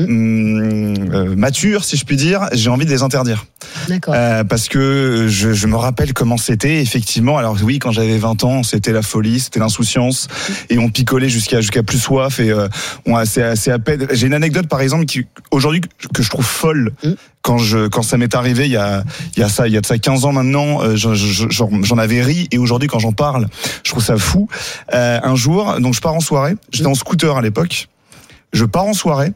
euh, mature si je puis dire, j'ai envie de les interdire. D'accord. Euh, parce que je, je me rappelle comment c'était effectivement. Alors oui, quand j'avais vingt ans, c'était la folie, c'était l'insouciance et on picolait jusqu'à jusqu'à plus soif et euh, on assez assez à peine. J'ai une anecdote par exemple qui aujourd'hui que je trouve folle. Mm. Quand je quand ça m'est arrivé il y a il y a ça il y a de ça quinze ans maintenant, euh, j'en, j'en avais ri et aujourd'hui quand j'en parle, je trouve ça fou. Euh, un jour, donc je pars en soirée, j'étais en scooter à l'époque. Je pars en soirée,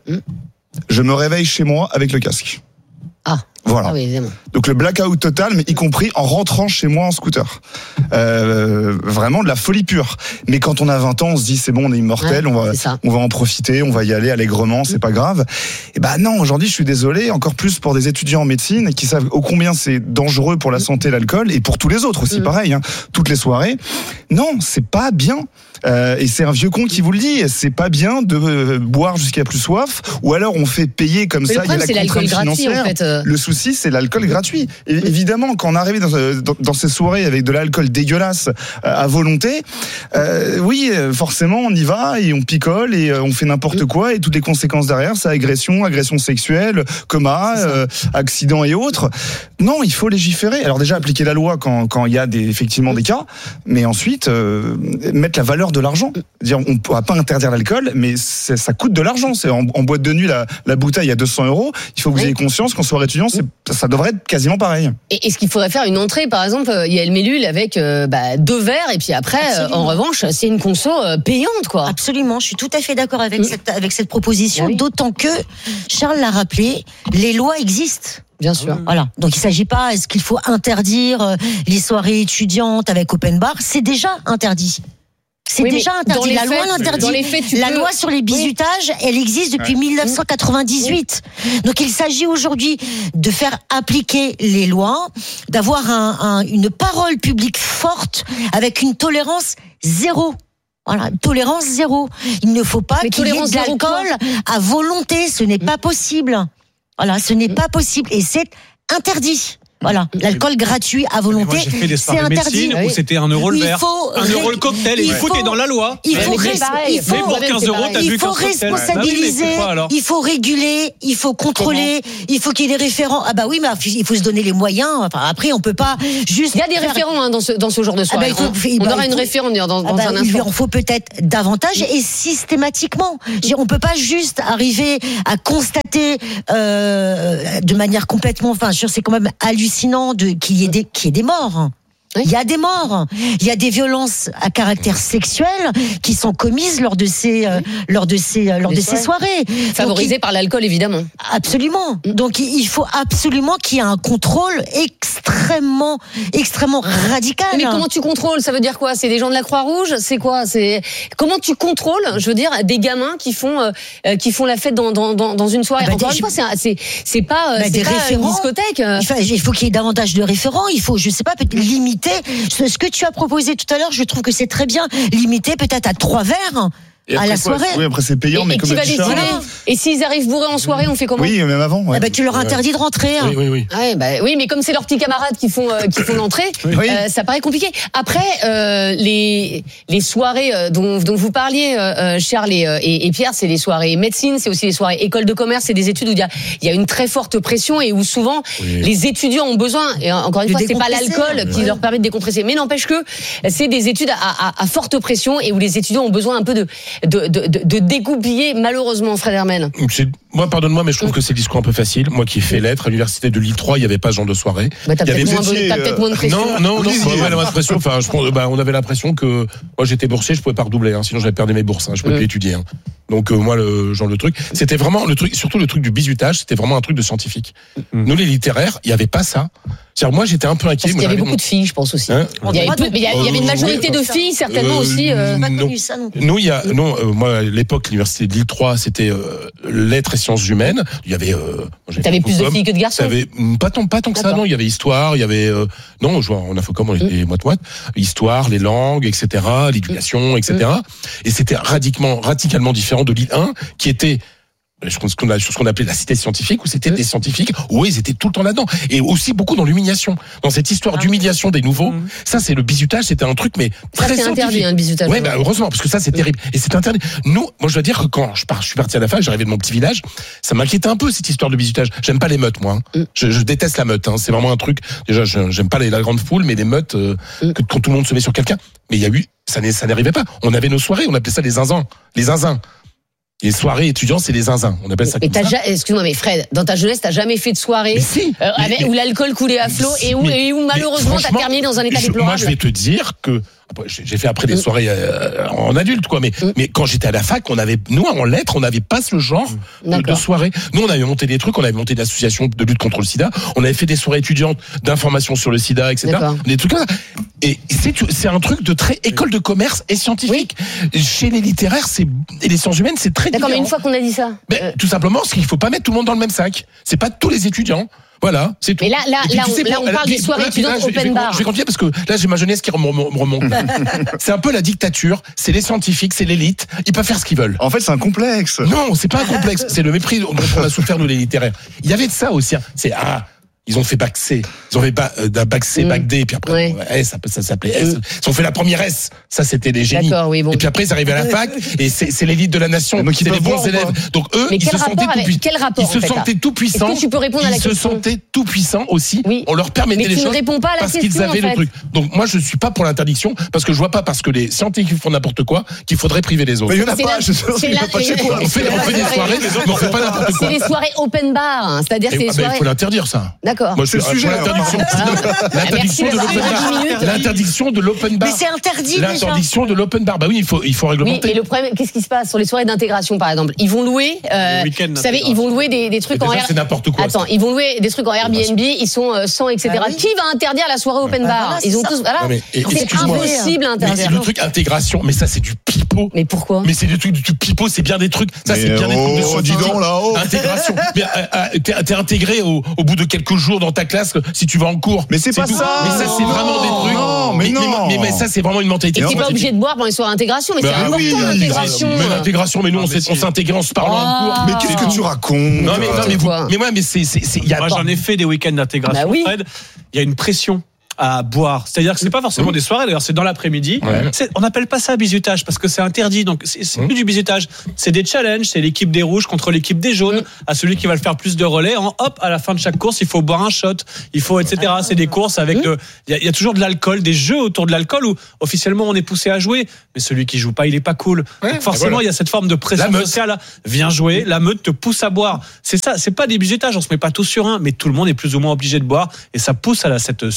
je me réveille chez moi avec le casque. Ah. Voilà. Ah oui, évidemment. Donc le blackout total, mais y compris en rentrant chez moi en scooter. Euh, vraiment de la folie pure. Mais quand on a vingt ans, on se dit c'est bon, on est immortel, ouais, on va, on va en profiter, on va y aller allègrement, c'est pas grave. Et ben non, aujourd'hui, je suis désolé, encore plus pour des étudiants en médecine qui savent ô combien c'est dangereux pour la santé l'alcool et pour tous les autres aussi, mmh. pareil. Hein, toutes les soirées. Non, c'est pas bien. Euh, et c'est un vieux con qui vous le dit, c'est pas bien de euh, boire jusqu'à plus soif, ou alors on fait payer comme mais ça, il y a la contrainte financière. En fait. Le souci, c'est l'alcool gratuit. Et évidemment, quand on arrive dans, dans, dans ces soirées avec de l'alcool dégueulasse euh, à volonté, euh, oui, forcément, on y va et on picole et euh, on fait n'importe quoi et toutes les conséquences derrière, c'est agression, agression sexuelle, coma, euh, accident et autres. Non, il faut légiférer. Alors déjà, appliquer la loi quand quand il y a des, effectivement des cas, mais ensuite euh, mettre la valeur de l'argent. Dire, on ne pourra pas interdire l'alcool, mais ça coûte de l'argent. C'est en, en boîte de nuit, la, la bouteille à deux cents euros. Il faut que vous ayez conscience qu'en soirée étudiant, c'est, ça devrait être quasiment pareil. Et est-ce qu'il faudrait faire une entrée, par exemple, il y a le Mélule avec euh, bah, deux verres, et puis après, euh, en revanche, c'est une conso euh, payante, quoi. Absolument, je suis tout à fait d'accord avec, mmh. cette, avec cette proposition, ah oui. D'autant que, Charles l'a rappelé, les lois existent. Bien sûr. Voilà. Donc il s'agit pas, est-ce qu'il faut interdire les soirées étudiantes avec open bar? C'est déjà interdit. C'est oui, déjà interdit. La faits, loi l'interdit. Dans les faits, tu la peux... loi sur les bizutages, oui. Elle existe depuis ouais. dix-neuf cent quatre-vingt-dix-huit. Oui. Donc il s'agit aujourd'hui de faire appliquer les lois, d'avoir un, un, une parole publique forte avec une tolérance zéro. Voilà, tolérance zéro. Il ne faut pas Mais qu'il y ait de l'alcool à volonté. Ce n'est mmh. pas possible. Voilà, ce n'est mmh. pas possible. Et c'est interdit. Voilà, l'alcool gratuit à volonté, moi, j'ai fait des c'est interdit. Où c'était un euro le verre, un ré... euro le cocktail, et il faut, t'es dans la loi. Il faut, mais res... il faut, mais pour quinze euros, t'as il vu faut responsabiliser, bah oui, il faut réguler, il faut contrôler, il faut qu'il y ait des référents. Ah bah oui, mais il faut se donner les moyens. Enfin, après, on peut pas juste. Il y a des faire... référents hein, dans ce dans ce genre de soirée. Ah bah, faut, on, bah, on aura faut... une référente dans, dans ah bah, un instant. Il en faut peut-être davantage et systématiquement. On peut pas juste arriver à constater euh, de manière complètement. Enfin, c'est quand même hallucinant de qu'il y ait des, qu'il y ait des morts. Oui. Il y a des morts, il y a des violences à caractère sexuel qui sont commises lors de ces, euh, lors de ces, euh, lors de ces soirées. Favorisées il... par l'alcool, évidemment. Absolument. Donc il faut absolument qu'il y ait un contrôle extrêmement, extrêmement radical. Mais comment tu contrôles ? Ça veut dire quoi ? C'est des gens de la Croix-Rouge ? C'est quoi ? C'est comment tu contrôles ? Je veux dire, des gamins qui font, euh, qui font la fête dans, dans, dans, dans une soirée. Ah bah Encore des... une fois, c'est, c'est, c'est pas, bah c'est des pas référents. Une discothèque. Il faut, il faut qu'il y ait davantage de référents. Il faut, je sais pas, peut-être limiter. Ce que tu as proposé tout à l'heure, je trouve que c'est très bien. Limiter peut-être à trois verres. À la soirée. Oui, après c'est payant, et, mais et comme tu vas décider. Et s'ils arrivent bourrés en soirée, on fait comment ? Oui, même avant. Ouais. Eh ben, tu leur interdis de rentrer. Oui, oui, oui. Ouais, bah, oui, mais comme c'est leurs petits camarades qui font euh, qui font l'entrée, oui. euh, ça paraît compliqué. Après, euh, les les soirées dont dont vous parliez, euh, Charles et, et, et Pierre, c'est les soirées médecine, c'est aussi les soirées école de commerce, c'est des études où il y a il y a une très forte pression et où souvent oui. les étudiants ont besoin. Et encore une de fois, c'est pas l'alcool qui ouais. leur permet de décompresser, mais n'empêche que c'est des études à, à, à forte pression et où les étudiants ont besoin un peu de de de, de, de dégoupiller, malheureusement, Fred Hermel. C'est, moi, pardonne-moi, mais je trouve que c'est le discours un peu facile. Moi qui ai fait lettres à l'université de Lille trois, il n'y avait pas ce genre de soirée. Bah, t'as, il y peut-être, avait moins de, t'as peut-être moins de pression. Non, non, non, on avait l'impression, enfin, je, bah, on avait l'impression que moi j'étais boursier, je pouvais pas redoubler, hein, sinon j'avais perdu mes bourses, hein, je pouvais mmh. plus étudier. Hein. Donc euh, moi, le genre le truc, c'était vraiment le truc, surtout le truc du bizutage, c'était vraiment un truc de scientifique. Mmh. Nous les littéraires, il y avait pas ça. C'est-à-dire, moi, j'étais un peu inquiet. Parce qu'il y avait beaucoup mon... de filles, je pense aussi. Hein il, y avait peu, il, y a, il y avait une majorité de filles, certainement euh, aussi. Euh... Pas connu ça non plus. Nous, il y a, non, euh, moi, à l'époque, l'université de Lille trois, c'était euh, lettres et sciences humaines. Il y avait. Euh, T'avais plus de filles que de garçons. T'avais pas tant, pas tant que ça, non. Il y avait histoire, il y avait. Euh, non, je vois, on a fait comme on était moite moite. Histoire, les langues, et cetera, l'éducation, et cetera. Mm. Et c'était radicalement, radicalement différent de Lille un, qui était. Ce qu'on, a, ce qu'on appelait la cité scientifique, où c'était des scientifiques, où ils étaient tout le temps là-dedans. Et aussi beaucoup dans l'humiliation. Dans cette histoire ah, d'humiliation des nouveaux, mmh. ça c'est le bizutage, c'était un truc, mais ça, très c'est scientifique. Interdit, hein, le bizutage. Ouais, bah, heureusement, parce que ça c'est terrible. Et c'est interdit. Nous, moi je dois dire que quand je, pars, je suis parti à la fac, j'arrivais de mon petit village, ça m'inquiétait un peu cette histoire de bizutage. J'aime pas les meutes, moi. Hein. Mmh. Je, je déteste la meute. Hein. C'est vraiment un truc. Déjà, je, j'aime pas les, la grande foule, mais les meutes, euh, mmh. que, quand tout le monde se met sur quelqu'un. Mais il y a eu, ça, ça n'arrivait pas. On avait nos soirées, on appelait ça les zinzins. Les zinzins. Les soirées étudiants, c'est les zinzins. On appelle ça. Mais comme t'as ça. Ja... Excuse-moi, mais Fred, dans ta jeunesse, t'as jamais fait de soirée si, euh, mais, avec, mais, où l'alcool coulait à flot et où, et où malheureusement t'as terminé dans un état je, déplorable. Moi, je vais te dire que j'ai fait après des mmh. soirées euh, en adulte, quoi. Mais, mmh. mais quand j'étais à la fac, on avait, nous, en lettres, on n'avait pas ce genre mmh. de, de soirée. Nous, on avait monté des trucs, on avait monté des associations de lutte contre le sida, on avait fait des soirées étudiantes d'information sur le sida, et cetera. D'accord. Des trucs comme ça. Et c'est, c'est un truc de très école de commerce et scientifique. Oui. Chez les littéraires, c'est, et les sciences humaines, c'est très D'accord, différent. mais une fois qu'on a dit ça. Mais, euh... Tout simplement, parce qu'il faut pas mettre tout le monde dans le même sac. C'est pas tous les étudiants. Voilà, c'est tout. Mais là, là, là, on, là, on parle là, des soirées là, étudiantes là, open bar. Je vais continuer parce que là, j'ai ma jeunesse qui remonte. C'est un peu la dictature, c'est les scientifiques, c'est l'élite. Ils peuvent faire ce qu'ils veulent. En fait, c'est un complexe. Non, c'est pas un complexe. C'est le mépris dont on a souffert, nous, les littéraires. Il y avait de ça aussi. Hein. C'est, ah, ils ont fait bac C. Ils ont fait ba, euh, bac C, mmh. bac D, puis après, ouais. Ouais, ça, ça s'appelait S. Mmh. Ils ont fait la première S. Ça, c'était des génies. D'accord, oui, bon. Et puis après, ils arrivaient à la fac, et c'est, c'est l'élite de la nation. Donc, c'est les bons élèves. Donc, eux, mais ils se sentaient tout puissants. Quel rapport, Ils se sentaient tout puissants. Est-ce que tu peux répondre à la question? Ils se sentaient tout puissants aussi. Oui. On leur permettait mais les tu choses. Ne réponds pas à la parce question, qu'ils avaient en fait. le truc. Donc, moi, je suis pas pour l'interdiction, parce que je vois pas, parce que les scientifiques font n'importe quoi, qu'il faudrait priver les autres. Mais il y en a pas, je sais pas chez toi. On fait des soirées, mais on fait pas n'importe quoi. C'est des soirées open bar. C'est-à-dire, c'est des soirées. Il faut l'interdire, ça. D'accord. Moi, je suis l'interdiction. L'interdiction de l'open bar. L'interdiction de l'open bar. Mais c'est interdit. L'interdiction de l'open bar. Bah oui, il faut, il faut réglementer. Oui, mais le problème, qu'est-ce qui se passe sur les soirées d'intégration, par exemple? Ils vont louer, euh, vous savez, ils vont louer des, des trucs en Airbnb. C'est n'importe quoi. Attends, ils vont louer des trucs en Airbnb, ils sont cent, et cetera. Ah oui. Qui va interdire la soirée open bar? Ah, Ils ont tous, voilà. Mais, et, c'est impossible à interdire. Mais c'est le truc intégration, mais ça, c'est du pipeau. Mais pourquoi? Mais c'est du truc du pipeau, c'est bien des trucs. Ça, mais c'est bien oh, des trucs de scientifique. là-haut. Intégration. Mais euh, t'es, t'es intégré au, au bout de quelques jours dans ta classe si tu vas en cours. Mais c'est, c'est pas tout. ça. Mais ça, c'est non, vraiment des trucs. Non, mais, mais non. Mais, mais, mais ça, c'est vraiment une mentalité. Et t'es pas obligé de boire pendant les soirées d'intégration, mais bah, c'est oui, important l'intégration. Mais l'intégration, mais nous, on, on s'intégrait en se parlant en cours. Mais qu'est-ce que tu racontes? Non, mais, non, mais, vous, mais moi, mais c'est, c'est, c'est, y a moi, j'en ai fait des week-ends d'intégration. Bah oui. Fred, il y a une pression à boire. C'est-à-dire que c'est pas forcément mmh. des soirées, d'ailleurs, c'est dans l'après-midi. Ouais. C'est, on n'appelle pas ça bizutage parce que c'est interdit. Donc, c'est, c'est mmh. plus du bizutage. C'est des challenges. C'est l'équipe des rouges contre l'équipe des jaunes. Mmh. À celui qui va le faire plus de relais. En, hop, à la fin de chaque course, il faut boire un shot. Il faut, et cetera. C'est des courses avec de, il y, y a toujours de l'alcool, des jeux autour de l'alcool où, officiellement, on est poussé à jouer. Mais celui qui joue pas, il est pas cool. Ouais, donc, forcément, voilà. Il y a cette forme de pression sociale. Viens jouer. La meute te pousse à boire. C'est ça. C'est pas des bizutages. On se met pas tous sur un, mais tout le monde est plus ou moins obligé de boire. Et ça pousse à la, cette suralcoolisation.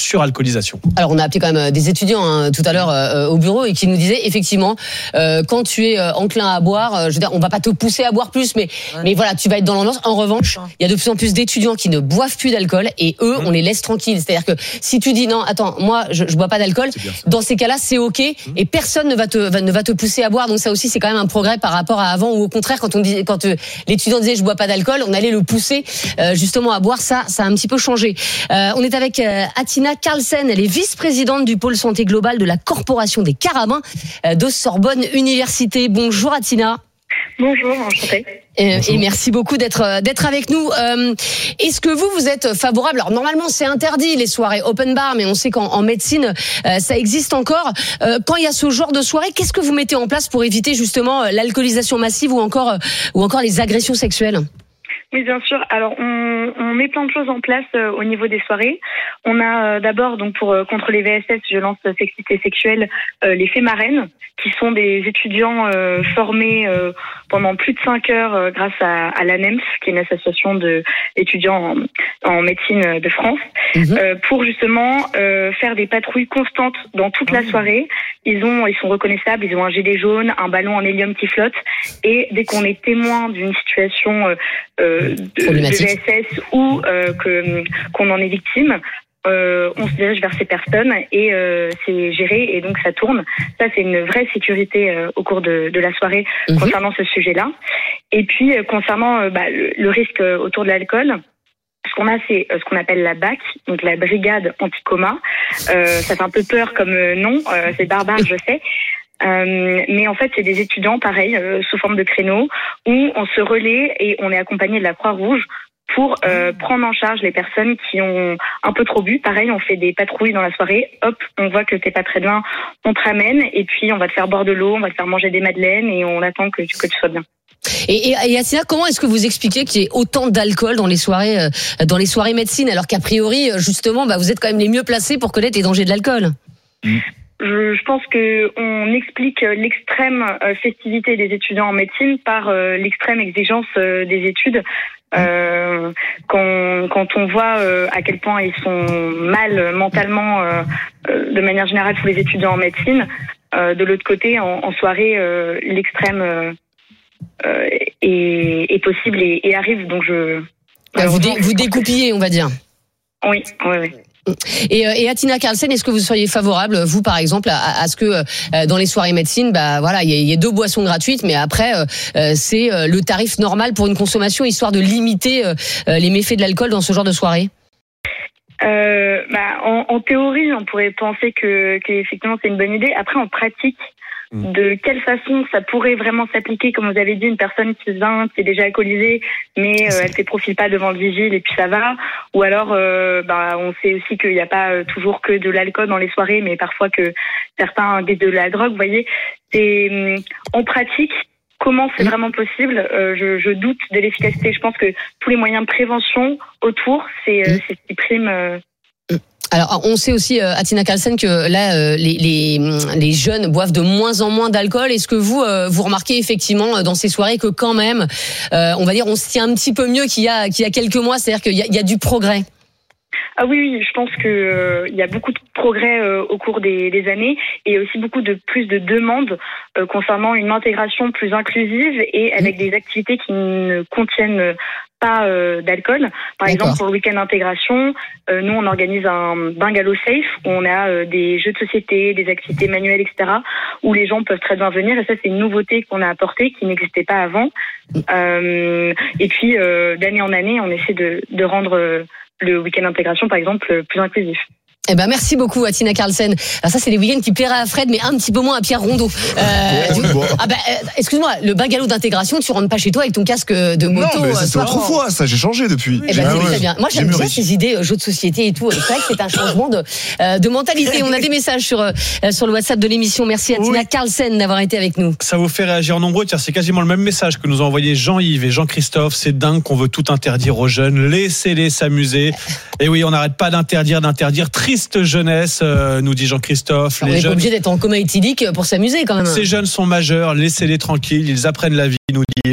légalisation. Alors on a appelé quand même des étudiants hein, tout à l'heure euh, au bureau et qui nous disaient effectivement euh, quand tu es euh, enclin à boire, euh, je veux dire on va pas te pousser à boire plus, mais ouais. mais voilà tu vas être dans l'ambiance. En revanche, il y a de plus en plus d'étudiants qui ne boivent plus d'alcool et eux mmh. on les laisse tranquilles. C'est-à-dire que si tu dis non, attends, moi je, je bois pas d'alcool, dans ces cas-là c'est ok mmh. et personne ne va te va, ne va te pousser à boire. Donc ça aussi c'est quand même un progrès par rapport à avant ou au contraire quand on dit quand euh, l'étudiant disait je bois pas d'alcool, on allait le pousser euh, justement à boire. Ça ça a un petit peu changé. Euh, on est avec euh, Atina Carlsen, elle est vice-présidente du pôle santé globale de la Corporation des Carabins euh, de Sorbonne Université. Bonjour Atina. Bonjour, enchantée. Et, et merci beaucoup d'être d'être avec nous. Euh, est-ce que vous vous êtes favorable? Alors normalement c'est interdit les soirées open bar, mais on sait qu'en en médecine euh, ça existe encore. Euh, quand il y a ce genre de soirée, qu'est-ce que vous mettez en place pour éviter justement l'alcoolisation massive ou encore ou encore les agressions sexuelles? Oui, bien sûr. Alors, on, on met plein de choses en place euh, au niveau des soirées. On a euh, d'abord, donc pour euh, contre les V S S, violences sexistes et sexuelles, euh, les faits marraines, qui sont des étudiants euh, formés euh, pendant plus de cinq heures euh, grâce à, à l'A N E M S, qui est une association de d'étudiants en, en médecine de France, mmh. euh, pour justement euh, faire des patrouilles constantes dans toute la soirée. Ils ont, ils sont reconnaissables. Ils ont un gilet jaune, un ballon en hélium qui flotte, et dès qu'on est témoin d'une situation euh, euh, de, de V S S ou euh, que qu'on en est victime, euh, on se dirige vers ces personnes et euh, c'est géré et donc ça tourne. Ça c'est une vraie sécurité euh, au cours de, de la soirée mmh. concernant ce sujet-là. Et puis euh, concernant euh, bah, le, le risque euh, autour de l'alcool. Ce qu'on a, c'est ce qu'on appelle la B A C, donc la brigade anti-coma. Euh, ça fait un peu peur comme nom, euh, c'est barbare, je sais. Euh, mais en fait, c'est des étudiants, pareil, euh, sous forme de créneaux, où on se relaie et on est accompagné de la Croix-Rouge pour euh, prendre en charge les personnes qui ont un peu trop bu. Pareil, on fait des patrouilles dans la soirée. Hop, on voit que t'es pas très bien, on te ramène et puis on va te faire boire de l'eau, on va te faire manger des madeleines et on attend que, que tu sois bien. Et, et, et Atina, comment est-ce que vous expliquez qu'il y ait autant d'alcool dans les soirées, euh, dans les soirées médecine, alors qu'a priori, justement, bah, vous êtes quand même les mieux placés pour connaître les dangers de l'alcool? Mmh. Je, je pense que on explique l'extrême festivité des étudiants en médecine par euh, l'extrême exigence euh, des études. Euh, quand, quand on voit euh, à quel point ils sont mal mentalement, euh, euh, de manière générale, tous les étudiants en médecine, euh, de l'autre côté, en, en soirée, euh, l'extrême euh, euh, est, est possible et, et arrive. Donc je. Bah, vous, dé, vous découpillez, on va dire. Oui, oui, oui. Et, et Atina Carlsen, est-ce que vous seriez favorable, vous par exemple, à, à ce que euh, dans les soirées médecine, bah voilà, il y, y ait deux boissons gratuites, mais après euh, c'est euh, le tarif normal pour une consommation, histoire de limiter euh, les méfaits de l'alcool dans ce genre de soirée? Euh, bah, en, en théorie, on pourrait penser que, que effectivement c'est une bonne idée. Après, en pratique, de quelle façon ça pourrait vraiment s'appliquer, comme vous avez dit, une personne qui vient, qui est déjà alcoolisée, mais euh, elle fait profil pas devant le vigile et puis ça va. Ou alors, euh, bah, on sait aussi qu'il n'y a pas euh, toujours que de l'alcool dans les soirées, mais parfois que certains disent de la drogue. Vous voyez, c'est euh, en pratique. Comment c'est vraiment possible? euh, je, je doute de l'efficacité. Je pense que tous les moyens de prévention autour, c'est, euh, c'est ce qui prime. Euh, Alors, on sait aussi, euh, Atina Carlsen, que là, euh, les, les, les jeunes boivent de moins en moins d'alcool. Est-ce que vous, euh, vous remarquez effectivement dans ces soirées que quand même, euh, on va dire, on se tient un petit peu mieux qu'il y a, qu'il y a quelques mois, c'est-à-dire qu'il y a, il y a du progrès? Ah oui, oui, je pense que euh, il y a beaucoup de progrès euh, au cours des, des années et aussi beaucoup de plus de demandes euh, concernant une intégration plus inclusive et avec des activités qui ne contiennent pas euh, d'alcool. Par D'accord. exemple, pour le week-end d'intégration, euh, nous on organise un bungalow safe où on a euh, des jeux de société, des activités manuelles, et cetera, où les gens peuvent très bien venir. Et ça, c'est une nouveauté qu'on a apportée qui n'existait pas avant. Euh, et puis, euh, d'année en année, on essaie de, de rendre euh, le week-end d'intégration, par exemple, plus inclusif. Eh ben merci beaucoup Atina Carlsen. Alors ça c'est les week-ends qui plairaient à Fred, mais un petit peu moins à Pierre Rondeau. Euh, du... ah ben euh, excuse-moi, le bungalow d'intégration, tu rentres pas chez toi avec ton casque de moto. Non mais c'est trop fois, ça j'ai changé depuis. Eh ben, ah, c'est ouais. très bien. Moi j'aime bien ces idées euh, jeux de société et tout. C'est vrai que c'est un changement de, euh, de mentalité. On a des messages sur euh, sur le WhatsApp de l'émission. Merci Atina oui. Carlsen d'avoir été avec nous. Ça vous fait réagir nombreux. Tiens, c'est quasiment le même message que nous ont envoyé Jean-Yves et Jean-Christophe. C'est dingue qu'on veut tout interdire aux jeunes. Laissez-les s'amuser. Et oui, on n'arrête pas d'interdire, d'interdire. Triste jeunesse. Euh, nous dit Jean-Christophe. Alors, les on n'est pas obligé d'être en coma éthylique pour s'amuser quand même. Ces jeunes sont majeurs, laissez-les tranquilles, ils apprennent la vie, nous dit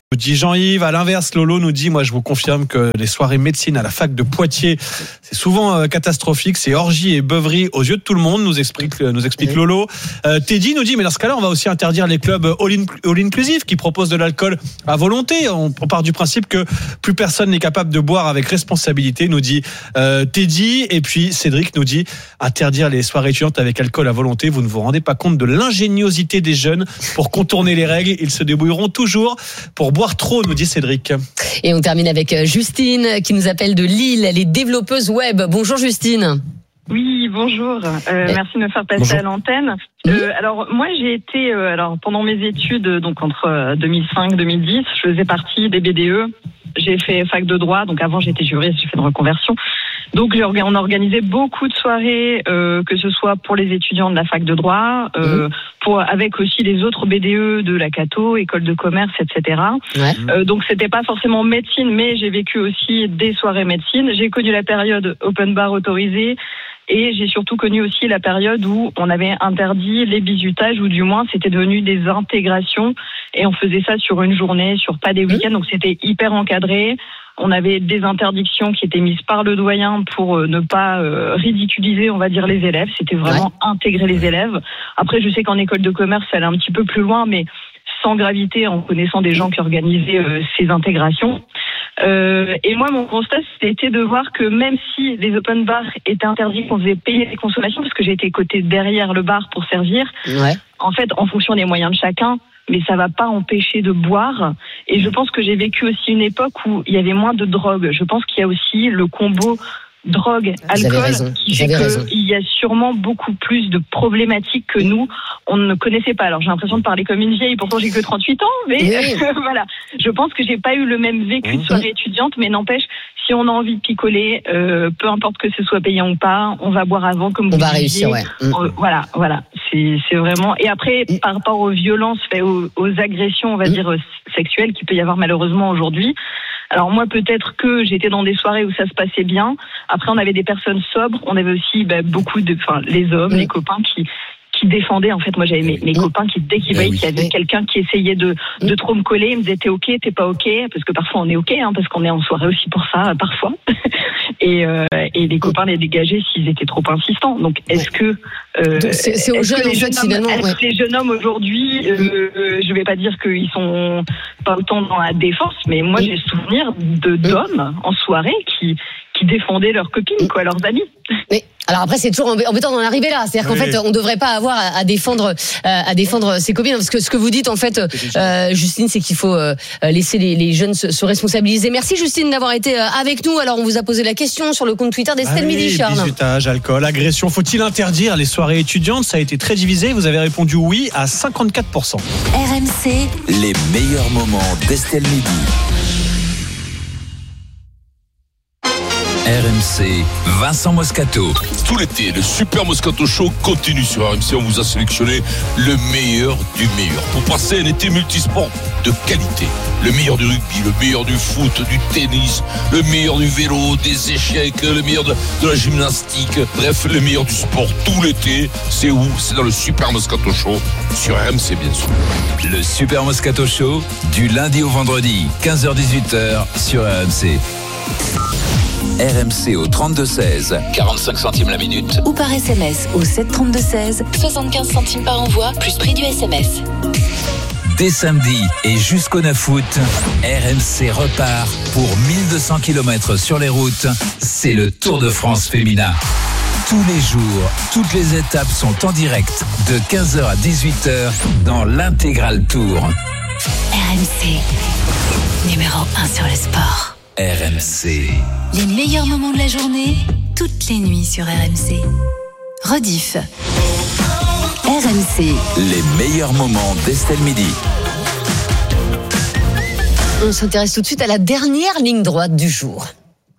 Nous dit Jean-Yves. À l'inverse, Lolo nous dit, moi je vous confirme que les soirées médecine à la fac de Poitiers, c'est souvent euh, catastrophique, c'est orgie et beuverie aux yeux de tout le monde, nous explique, nous explique oui. Lolo. Euh, Teddy nous dit, mais dans ce cas-là, on va aussi interdire les clubs all-inclusive qui proposent de l'alcool à volonté. On, on part du principe que plus personne n'est capable de boire avec responsabilité, nous dit euh, Teddy. Et puis Cédric nous dit, interdire les soirées étudiantes avec alcool à volonté, vous ne vous rendez pas compte de l'ingéniosité des jeunes pour contourner les règles, ils se débrouilleront toujours pour boire trop, nous dit Cédric. Et on termine avec Justine qui nous appelle de Lille, elle est développeuse web. Bonjour Justine. Oui, bonjour. Euh, merci de me faire passer bonjour. à l'antenne. Euh, alors moi j'ai été, euh, alors pendant mes études, donc entre deux mille cinq deux mille dix, je faisais partie des B D E. J'ai fait fac de droit, donc avant j'étais juriste, j'ai fait une reconversion. Donc on a organisé beaucoup de soirées, euh, que ce soit pour les étudiants de la fac de droit, euh, mmh. pour avec aussi les autres B D E de la Cato, école de commerce, et cetera. Ouais. Euh, donc c'était pas forcément médecine, mais j'ai vécu aussi des soirées médecine. J'ai connu la période open bar autorisé. Et j'ai surtout connu aussi la période où on avait interdit les bizutages, ou du moins c'était devenu des intégrations, et on faisait ça sur une journée, sur pas des week-ends, donc c'était hyper encadré. On avait des interdictions qui étaient mises par le doyen pour ne pas euh, ridiculiser, on va dire, les élèves. C'était vraiment ouais. intégrer les élèves. Après, je sais qu'en école de commerce, ça allait un petit peu plus loin, mais sans gravité, en connaissant des gens qui organisaient euh, ces intégrations. Euh, et moi, mon constat, c'était de voir que même si les open bars étaient interdits, qu'on faisait payer les consommations, parce que j'ai été côté derrière le bar pour servir, ouais. en fait, en fonction des moyens de chacun, mais ça va pas empêcher de boire. Et je pense que j'ai vécu aussi une époque où il y avait moins de drogue. Je pense qu'il y a aussi le combo drogue, alcool, qui fait qu'il y a sûrement beaucoup plus de problématiques que nous, on ne connaissait pas. Alors j'ai l'impression de parler comme une vieille, pourtant j'ai que trente-huit ans, mais oui. voilà. Je pense que j'ai pas eu le même vécu de soirée étudiante, mais n'empêche, si on a envie de picoler, euh, peu importe que ce soit payant ou pas, on va boire avant, comme on vous va disiez. réussir, ouais. Euh, voilà, voilà. C'est, c'est vraiment. Et après, mmh. par rapport aux violences, aux, aux agressions, on va mmh. dire sexuelles, qu'il peut y avoir malheureusement aujourd'hui. Alors moi, peut-être que j'étais dans des soirées où ça se passait bien. Après, on avait des personnes sobres. On avait aussi bah, beaucoup de, enfin, les hommes, mmh. les copains qui qui défendaient. En fait, moi, j'avais mes, mes mmh. copains qui, dès qu'ils voyaient oui. qu'il y avait mmh. quelqu'un qui essayait de de trop me coller, ils me disaient t'es ok, t'es pas ok, parce que parfois on est ok, hein, parce qu'on est en soirée aussi pour ça, parfois. et euh, et les copains les dégageaient s'ils étaient trop insistants. Donc, est-ce que euh, c'est, c'est aux jeunes, en fait, finalement. Est-ce ouais. que les jeunes hommes aujourd'hui, euh, euh, je vais pas dire qu'ils sont pas autant dans la défense, mais moi, mmh. j'ai souvenir de d'hommes en soirée qui qui défendaient leurs copines, quoi, leurs amis. Mais alors après, c'est toujours embêtant d'en arriver là. C'est-à-dire oui. qu'en fait, on ne devrait pas avoir à, à défendre, à défendre ses copines, parce que ce que vous dites, en fait, euh, Justine, c'est qu'il faut euh, laisser les, les jeunes se, se responsabiliser. Merci Justine d'avoir été avec nous. Alors, on vous a posé la question sur le compte Twitter d'Estelle ah oui, Midi, Charles. Bisutage, alcool, agression. Faut-il interdire les soirées étudiantes? Ça a été très divisé. Vous avez répondu oui à cinquante-quatre pour cent. R M C, les meilleurs moments d'Estelle Midi. R M C, Vincent Moscato. Tout l'été, le Super Moscato Show continue sur R M C. On vous a sélectionné le meilleur du meilleur pour passer un été multisport de qualité. Le meilleur du rugby, le meilleur du foot, du tennis, le meilleur du vélo, des échecs, le meilleur de, de la gymnastique. Bref, le meilleur du sport tout l'été. C'est où? C'est dans le Super Moscato Show sur R M C, bien sûr. Le Super Moscato Show, du lundi au vendredi, quinze heures dix-huit heures sur R M C. R M C au trente-deux seize, quarante-cinq centimes la minute. Ou par S M S au sept trente-deux seize, soixante-quinze centimes par envoi, plus prix du S M S. Dès samedi et jusqu'au neuf août, R M C repart pour mille deux cents kilomètres sur les routes. C'est le Tour de France féminin. Tous les jours, toutes les étapes sont en direct de quinze heures à dix-huit heures dans l'intégral Tour. R M C, numéro un sur le sport. R M C. Les meilleurs moments de la journée, toutes les nuits sur R M C. Rediff. R M C. Les meilleurs moments d'Estelle Midi. On s'intéresse tout de suite à la dernière ligne droite du jour.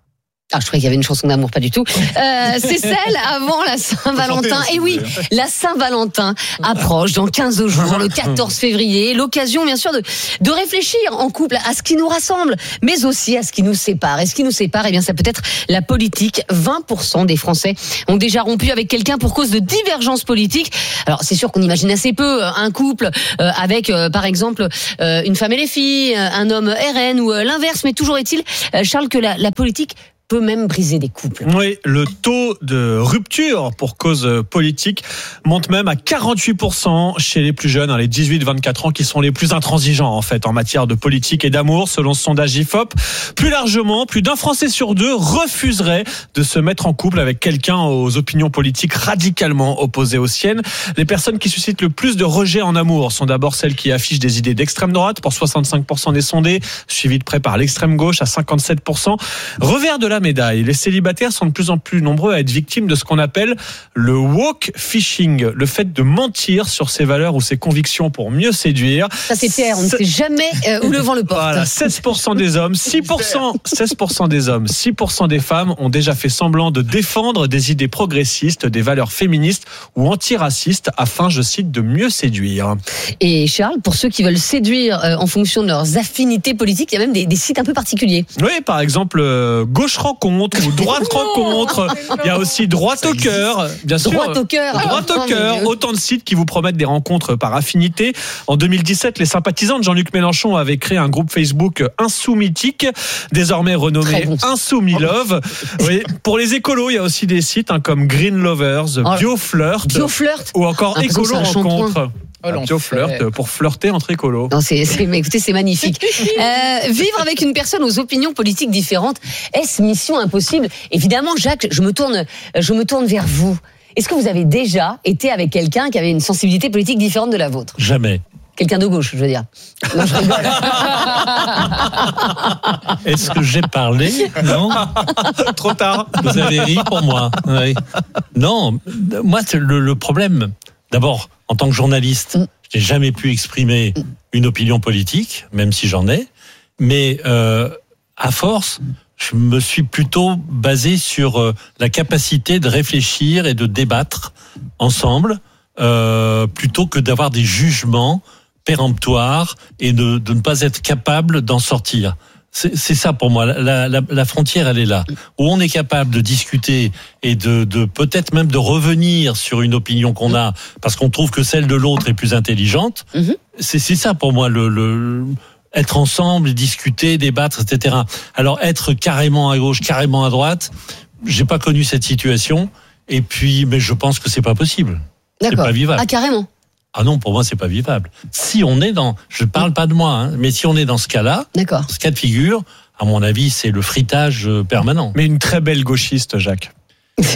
Ah, je croyais qu'il y avait une chanson d'amour, pas du tout. Euh, c'est celle avant la Saint-Valentin. Et oui, la Saint-Valentin approche dans quinze jours, le quatorze février. L'occasion, bien sûr, de, de réfléchir en couple à ce qui nous rassemble, mais aussi à ce qui nous sépare. Et ce qui nous sépare, eh bien, ça peut être la politique. vingt pour cent des Français ont déjà rompu avec quelqu'un pour cause de divergences politiques. Alors, c'est sûr qu'on imagine assez peu un couple euh, avec, euh, par exemple, euh, une femme et les filles, un homme R N ou euh, l'inverse. Mais toujours est-il, euh, Charles, que la, la politique peut même briser des couples. Oui, le taux de rupture pour cause politique monte même à quarante-huit pour cent chez les plus jeunes, hein, les dix-huit vingt-quatre ans, qui sont les plus intransigeants en fait en matière de politique et d'amour, selon ce sondage I F O P. Plus largement, plus d'un Français sur deux refuserait de se mettre en couple avec quelqu'un aux opinions politiques radicalement opposées aux siennes. Les personnes qui suscitent le plus de rejet en amour sont d'abord celles qui affichent des idées d'extrême droite, pour soixante-cinq pour cent des sondés, suivies de près par l'extrême gauche à cinquante-sept pour cent. Revers de la médaille, les célibataires sont de plus en plus nombreux à être victimes de ce qu'on appelle le woke phishing, le fait de mentir sur ses valeurs ou ses convictions pour mieux séduire. Ça c'est Pierre, on ne sait jamais euh, où le vent le porte. Voilà, seize pour cent des hommes, six pour cent, seize pour cent des hommes, six pour cent des femmes ont déjà fait semblant de défendre des idées progressistes, des valeurs féministes ou antiracistes afin, je cite, de mieux séduire. Et Charles, pour ceux qui veulent séduire euh, en fonction de leurs affinités politiques, il y a même des, des sites un peu particuliers. Oui, par exemple, euh, Gauche Rencontre ou Droite Rencontre. Il y a aussi Droite au cœur, bien sûr. Droite au cœur. Droite au cœur. Autant de sites qui vous promettent des rencontres par affinité. En deux mille dix-sept, les sympathisants de Jean-Luc Mélenchon avaient créé un groupe Facebook Insoumitique, désormais renommé bon. Insoumis Love. Oui. Pour les écolos, il y a aussi des sites hein, comme Green Lovers, oh, BioFlirt, BioFlirt ou encore ah, Écolo Rencontre. Oh, BioFlirt pour flirter entre écolos. Non, c'est, c'est, mais écoutez, c'est magnifique. Euh, vivre avec une personne aux opinions politiques différentes, est-ce mission impossible ? Évidemment, Jacques, je me tourne, je me tourne vers vous. Est-ce que vous avez déjà été avec quelqu'un qui avait une sensibilité politique différente de la vôtre ? Jamais. Quelqu'un de gauche, je veux dire. Non, je rigole. Est-ce que j'ai parlé ? Non. Trop tard. Vous avez ri pour moi. Oui. Non, moi, c'est le, le problème. D'abord, en tant que journaliste, mm. je n'ai jamais pu exprimer mm. une opinion politique, même si j'en ai. Mais euh, à force, je me suis plutôt basé sur euh, la capacité de réfléchir et de débattre ensemble, euh, plutôt que d'avoir des jugements péremptoires et de, de ne pas être capable d'en sortir. C'est, c'est ça pour moi, la, la, la frontière elle est là, où on est capable de discuter et de, de peut-être même de revenir sur une opinion qu'on a parce qu'on trouve que celle de l'autre est plus intelligente. Mm-hmm. C'est, c'est ça pour moi, le, le être ensemble, discuter, débattre, et cetera. Alors être carrément à gauche, carrément à droite, j'ai pas connu cette situation et puis, mais je pense que c'est pas possible. D'accord. C'est pas vivable. Ah carrément. Ah non, pour moi, c'est pas vivable. Si on est dans, je parle pas de moi, hein, mais si on est dans ce cas-là, D'accord. ce cas de figure, à mon avis, c'est le fritage permanent. Mais une très belle gauchiste, Jacques. Ça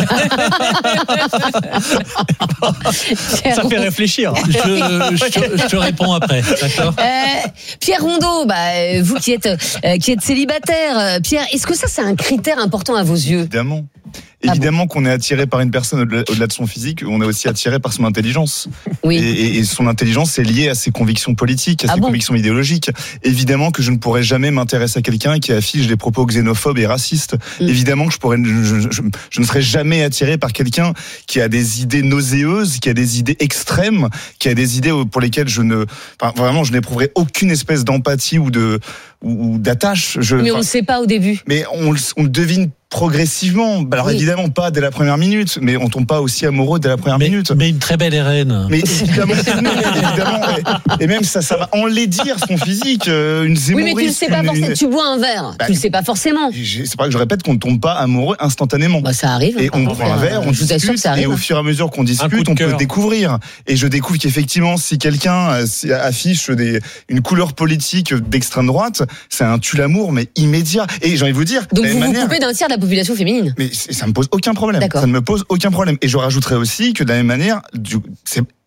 fait réfléchir. Je, je, te, je te réponds après, d'accord ? euh, Pierre Rondeau, bah, vous qui êtes, euh, qui êtes célibataire, Pierre, est-ce que ça, c'est un critère important à vos yeux ? Évidemment. Évidemment ah bon. qu'on est attiré par une personne au-delà, au-delà de son physique, on est aussi attiré par son intelligence. Oui. Et, et son intelligence est liée à ses convictions politiques, à ah ses bon convictions idéologiques. Évidemment que je ne pourrais jamais m'intéresser à quelqu'un qui affiche des propos xénophobes et racistes. Mm. Évidemment que je pourrais, je, je, je ne serais jamais attiré par quelqu'un qui a des idées nauséeuses, qui a des idées extrêmes, qui a des idées pour lesquelles je ne, enfin, vraiment, je n'éprouverais aucune espèce d'empathie ou de, ou, ou d'attache. Je, mais on enfin, ne sait pas au début. Mais on, on le devine progressivement. Alors oui. Évidemment pas dès la première minute, mais on tombe pas aussi amoureux dès la première mais, minute. Mais une très belle R N. Mais évidemment, évidemment et, et même ça, ça va enlaidir son physique. Euh, une oui, mais tu le sais pas forcément. Une... Tu bois un verre, bah, tu le sais pas forcément. C'est pas que je répète qu'on ne tombe pas amoureux instantanément. Bah, ça arrive. Et on prend un verre, on discute, et au fur et à mesure qu'on discute, on peut découvrir. Et je découvre qu'effectivement, si quelqu'un affiche des, une couleur politique d'extrême droite, c'est un tue l'amour, mais immédiat. Et j'ai envie de vous dire. Donc vous manière, vous coupez d'un tiers de la population féminine. Mais ça me pose aucun problème. D'accord. Ça ne me pose aucun problème. Et je rajouterais aussi que de la même manière, du, c'est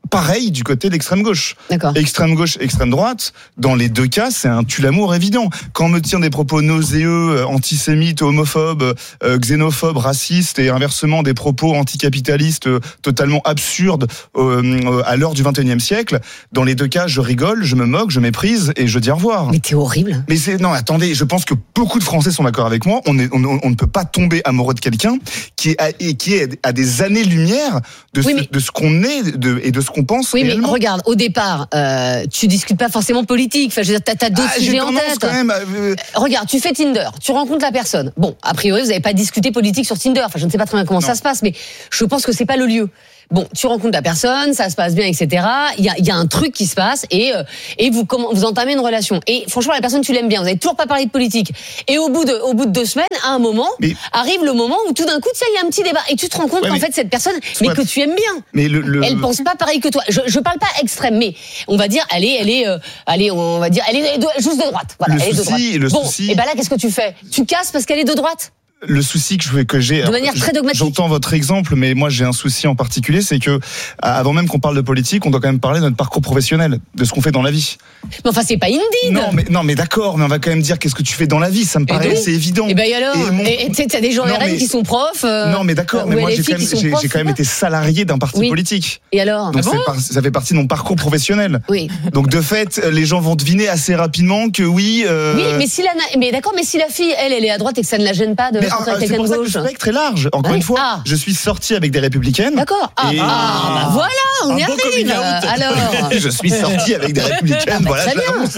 pareil du côté de l'extrême gauche. D'accord. Extrême gauche, extrême droite, dans les deux cas, c'est un tue-l'amour évident. Quand on me tient des propos nauséeux, antisémites, homophobes, euh, xénophobes, racistes et inversement des propos anticapitalistes euh, totalement absurdes euh, à l'heure du vingt et unième siècle, dans les deux cas, je rigole, je me moque, je méprise et je dis au revoir. Mais t'es horrible. Mais c'est non, attendez, je pense que beaucoup de Français sont d'accord avec moi. On, est, on, on ne peut pas tomber amoureux de quelqu'un qui est à, et qui est à des années-lumière de, Oui, ce, mais- de ce qu'on est de, et de ce qu'on pense. Oui, mais réellement. regarde, au départ, euh, tu discutes pas forcément politique. Enfin, je veux dire, t'as, t'as d'autres Ah, j'ai sujets en tendance tête. quand même à, euh, Regarde, tu fais Tinder, tu rencontres la personne. Bon, a priori, vous n'avez pas discuté politique sur Tinder. Enfin, je ne sais pas très bien comment Non. ça se passe, mais je pense que c'est pas le lieu. Bon, tu rencontres la personne, ça se passe bien, et cetera. Il y a, il y a un truc qui se passe et euh, et vous comment, vous entamez une relation. Et franchement, la personne, tu l'aimes bien. Vous n'avez toujours pas parlé de politique. Et au bout de au bout de deux semaines, à un moment, Mais- arrive le moment où tout d'un coup, tu sais, il y a un petit débat et tu te rends compte Ouais, qu'en mais- fait cette personne, Soit- mais que tu aimes bien. mais le, le- Elle pense pas pareil que toi. Je, je parle pas extrême, mais on va dire, elle est, elle est, euh, allez, on va dire, elle est de- juste de droite. Voilà, Le elle est de souci- droite. le bon, souci- et ben là, qu'est-ce que tu fais? Tu casses parce qu'elle est de droite? le souci que je que j'ai De manière très dogmatique. J'entends votre exemple, mais moi j'ai un souci en particulier, c'est que avant même qu'on parle de politique, on doit quand même parler de notre parcours professionnel, de ce qu'on fait dans la vie. Mais enfin, c'est pas Indeed. Non, mais non, mais d'accord, mais on va quand même dire qu'est-ce que tu fais dans la vie. Ça me paraît, oui. c'est évident. Et ben et alors? Et mon- Et tu sais, t'as des gens Non, R N mais- qui sont profs. euh, Non, mais d'accord, ou mais moi L F I j'ai quand qui même, sont j'ai, profs, j'ai quand même c'est été salarié d'un parti Oui. politique. Et alors? Donc Ah c'est bon par- ça fait partie de mon parcours professionnel. Oui. Donc de fait, les gens vont deviner assez rapidement que oui. euh, Oui, mais si la, na- mais d'accord, mais si la fille, elle, elle est à droite et que ça ne la gêne pas de mais, rencontrer ah, c'est quelqu'un pour de ça que le gauche. spectre est large. Encore Ouais. une fois, Ah. je suis sorti avec des républicaines. D'accord. Ah, Et- ah, bah voilà, on Un y beau coming arrive. out. Alors. Je suis sorti avec des républicaines. Ah, bah, voilà, très je l'annonce.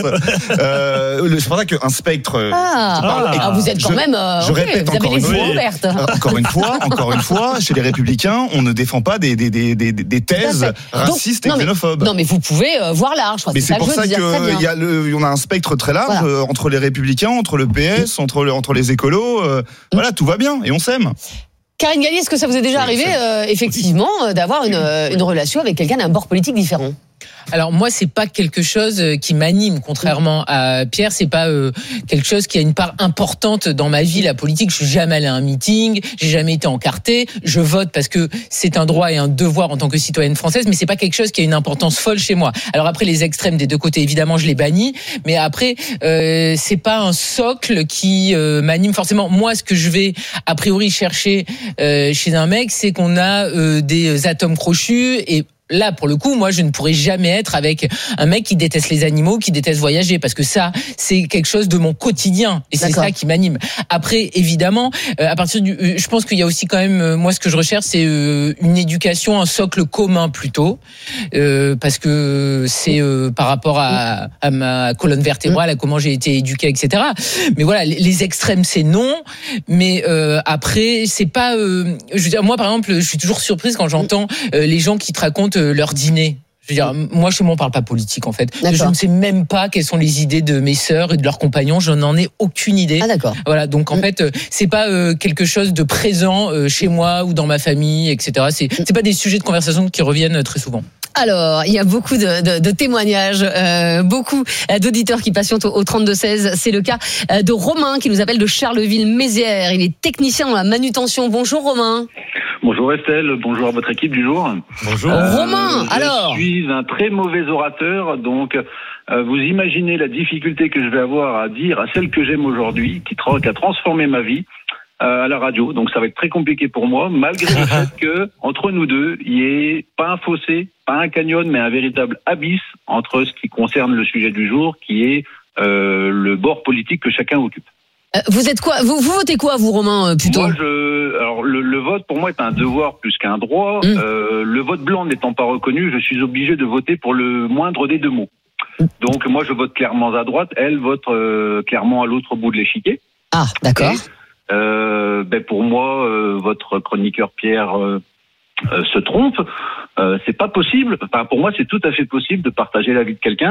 Euh, le- c'est pour ça qu'un spectre. euh, Ah, je parle- ah, vous êtes quand je- même. euh, je ok, répète vous avez encore les une yeux fois. ouvertes. Euh, Encore une fois, encore une fois, chez les Républicains, on ne défend pas des des des des, des thèses Tout à fait. racistes Donc, et non, mais- xénophobes. Non, mais vous pouvez euh, voir large. je crois. Mais C'est c'est ça pour que je ça veux dire. Très qu'il bien. y a le, on a un spectre très large Voilà. euh, entre les Républicains, entre le P S, entre le, entre les écolos. euh, Voilà, tout va bien et on s'aime. Karine Galli, est-ce que ça vous est déjà Oui, arrivé, c'est- euh, effectivement, euh, d'avoir une, euh, une relation avec quelqu'un d'un bord politique différent? Alors moi, c'est pas quelque chose qui m'anime, contrairement à Pierre. C'est pas euh, quelque chose qui a une part importante dans ma vie. La politique, je suis jamais allé à un meeting, j'ai jamais été encarté. Je vote parce que c'est un droit et un devoir en tant que citoyenne française, mais c'est pas quelque chose qui a une importance folle chez moi. Alors après, les extrêmes des deux côtés, évidemment, je les bannis. Mais après, euh, c'est pas un socle qui euh, m'anime forcément. Moi, ce que je vais a priori chercher euh, chez un mec, c'est qu'on a euh, des atomes crochus et là, pour le coup, moi, je ne pourrais jamais être avec un mec qui déteste les animaux, qui déteste voyager, parce que ça, c'est quelque chose de mon quotidien, et c'est D'accord. ça qui m'anime. Après, évidemment, euh, à partir du, euh, je pense qu'il y a aussi quand même, euh, moi, ce que je recherche, c'est euh, une éducation, un socle commun plutôt, euh, parce que c'est euh, par rapport à, à ma colonne vertébrale, à comment j'ai été éduqué, et cetera. Mais voilà, les, les extrêmes, c'est non, mais euh, après, c'est pas. Euh, je veux dire, moi, par exemple, je suis toujours surprise quand j'entends euh, les gens qui te racontent euh, leur dîner. Je veux dire, moi, chez moi, on parle pas politique, en fait. D'accord. Je ne sais même pas quelles sont les idées de mes sœurs et de leurs compagnons. Je n'en ai aucune idée. Ah, d'accord. Voilà. Donc, en fait, euh, c'est pas euh, quelque chose de présent euh, chez moi ou dans ma famille, et cetera. C'est, c'est pas des sujets de conversation qui reviennent très souvent. Alors, il y a beaucoup de, de, de témoignages, euh, beaucoup d'auditeurs qui patientent au, au trente-deux seize. C'est le cas euh, de Romain qui nous appelle de Charleville-Mézières. Il est technicien dans la manutention. Bonjour Romain. Bonjour Estelle, bonjour à votre équipe du jour. Bonjour. Romain, alors. Je suis un très mauvais orateur, donc euh, vous imaginez la difficulté que je vais avoir à dire à celle que j'aime aujourd'hui, qui, tra- qui a transformé ma vie, euh, à la radio. Donc ça va être très compliqué pour moi, malgré le fait que entre nous deux, il n'y ait pas un fossé, pas un canyon, mais un véritable abysse entre ce qui concerne le sujet du jour, qui est euh, le bord politique que chacun occupe. Euh, vous êtes quoi vous, vous votez quoi, vous, Romain, euh, plutôt? Moi, je, alors le, le vote pour moi est un devoir plus qu'un droit. Mmh. Euh, le vote blanc n'étant pas reconnu, je suis obligé de voter pour le moindre des deux mots. Donc moi, je vote clairement à droite. Elle vote euh, clairement à l'autre bout de l'échiquier. Ah, d'accord. Et, euh, ben pour moi, euh, votre chroniqueur Pierre euh, euh, se trompe. Euh, c'est pas possible. Enfin, pour moi, c'est tout à fait possible de partager la vie de quelqu'un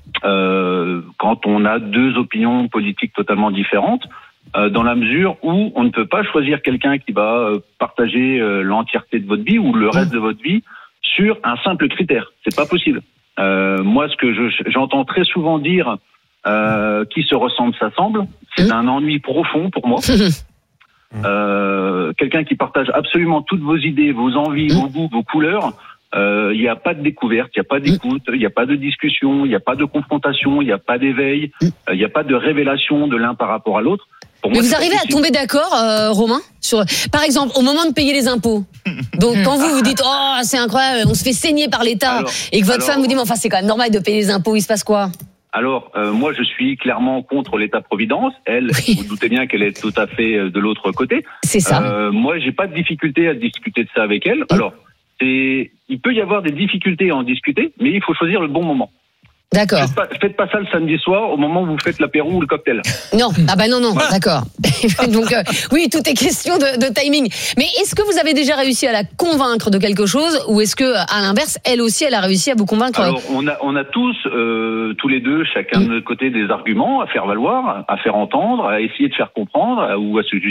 euh, quand on a deux opinions politiques totalement différentes. Euh, dans la mesure où on ne peut pas choisir quelqu'un qui va euh, partager euh, l'entièreté de votre vie ou le reste de votre vie sur un simple critère. C'est pas possible. Euh, moi, ce que je, j'entends très souvent dire, euh, qui se ressemble s'assemble, c'est un ennui profond pour moi. Euh, quelqu'un qui partage absolument toutes vos idées, vos envies, vos goûts, vos couleurs, euh, il n'y a pas de découverte, il n'y a pas d'écoute, il n'y a pas de discussion, il n'y a pas de confrontation, il n'y a pas d'éveil, il n'y a pas de révélation de l'un par rapport à l'autre. Pour Mais moi, vous c'est arrivez à difficile. tomber d'accord, euh, Romain, sur, par exemple, au moment de payer les impôts. Donc, quand vous vous dites, oh, c'est incroyable, on se fait saigner par l'État, Alors, et que votre alors- femme vous dit, mais enfin, c'est quand même normal de payer les impôts, il se passe quoi? Alors, euh, moi, je suis clairement contre l'État-providence. Elle, vous doutez bien qu'elle est tout à fait euh, de l'autre côté. C'est ça. Euh, moi, j'ai pas de difficulté à discuter de ça avec elle. Alors, c'est, il peut y avoir des difficultés à en discuter, mais il faut choisir le bon moment. D'accord. Faites pas, faites pas ça le samedi soir au moment où vous faites l'apéro ou le cocktail. Non, ah bah non, non, d'accord. Donc, euh, oui, tout est question de, de timing. Mais est-ce que vous avez déjà réussi à la convaincre de quelque chose, ou est-ce que, à l'inverse, elle aussi, elle a réussi à vous convaincre? Alors, on a, on a tous, euh, tous les deux, chacun de notre côté, des arguments à faire valoir, à faire entendre, à essayer de faire comprendre, à- ou à se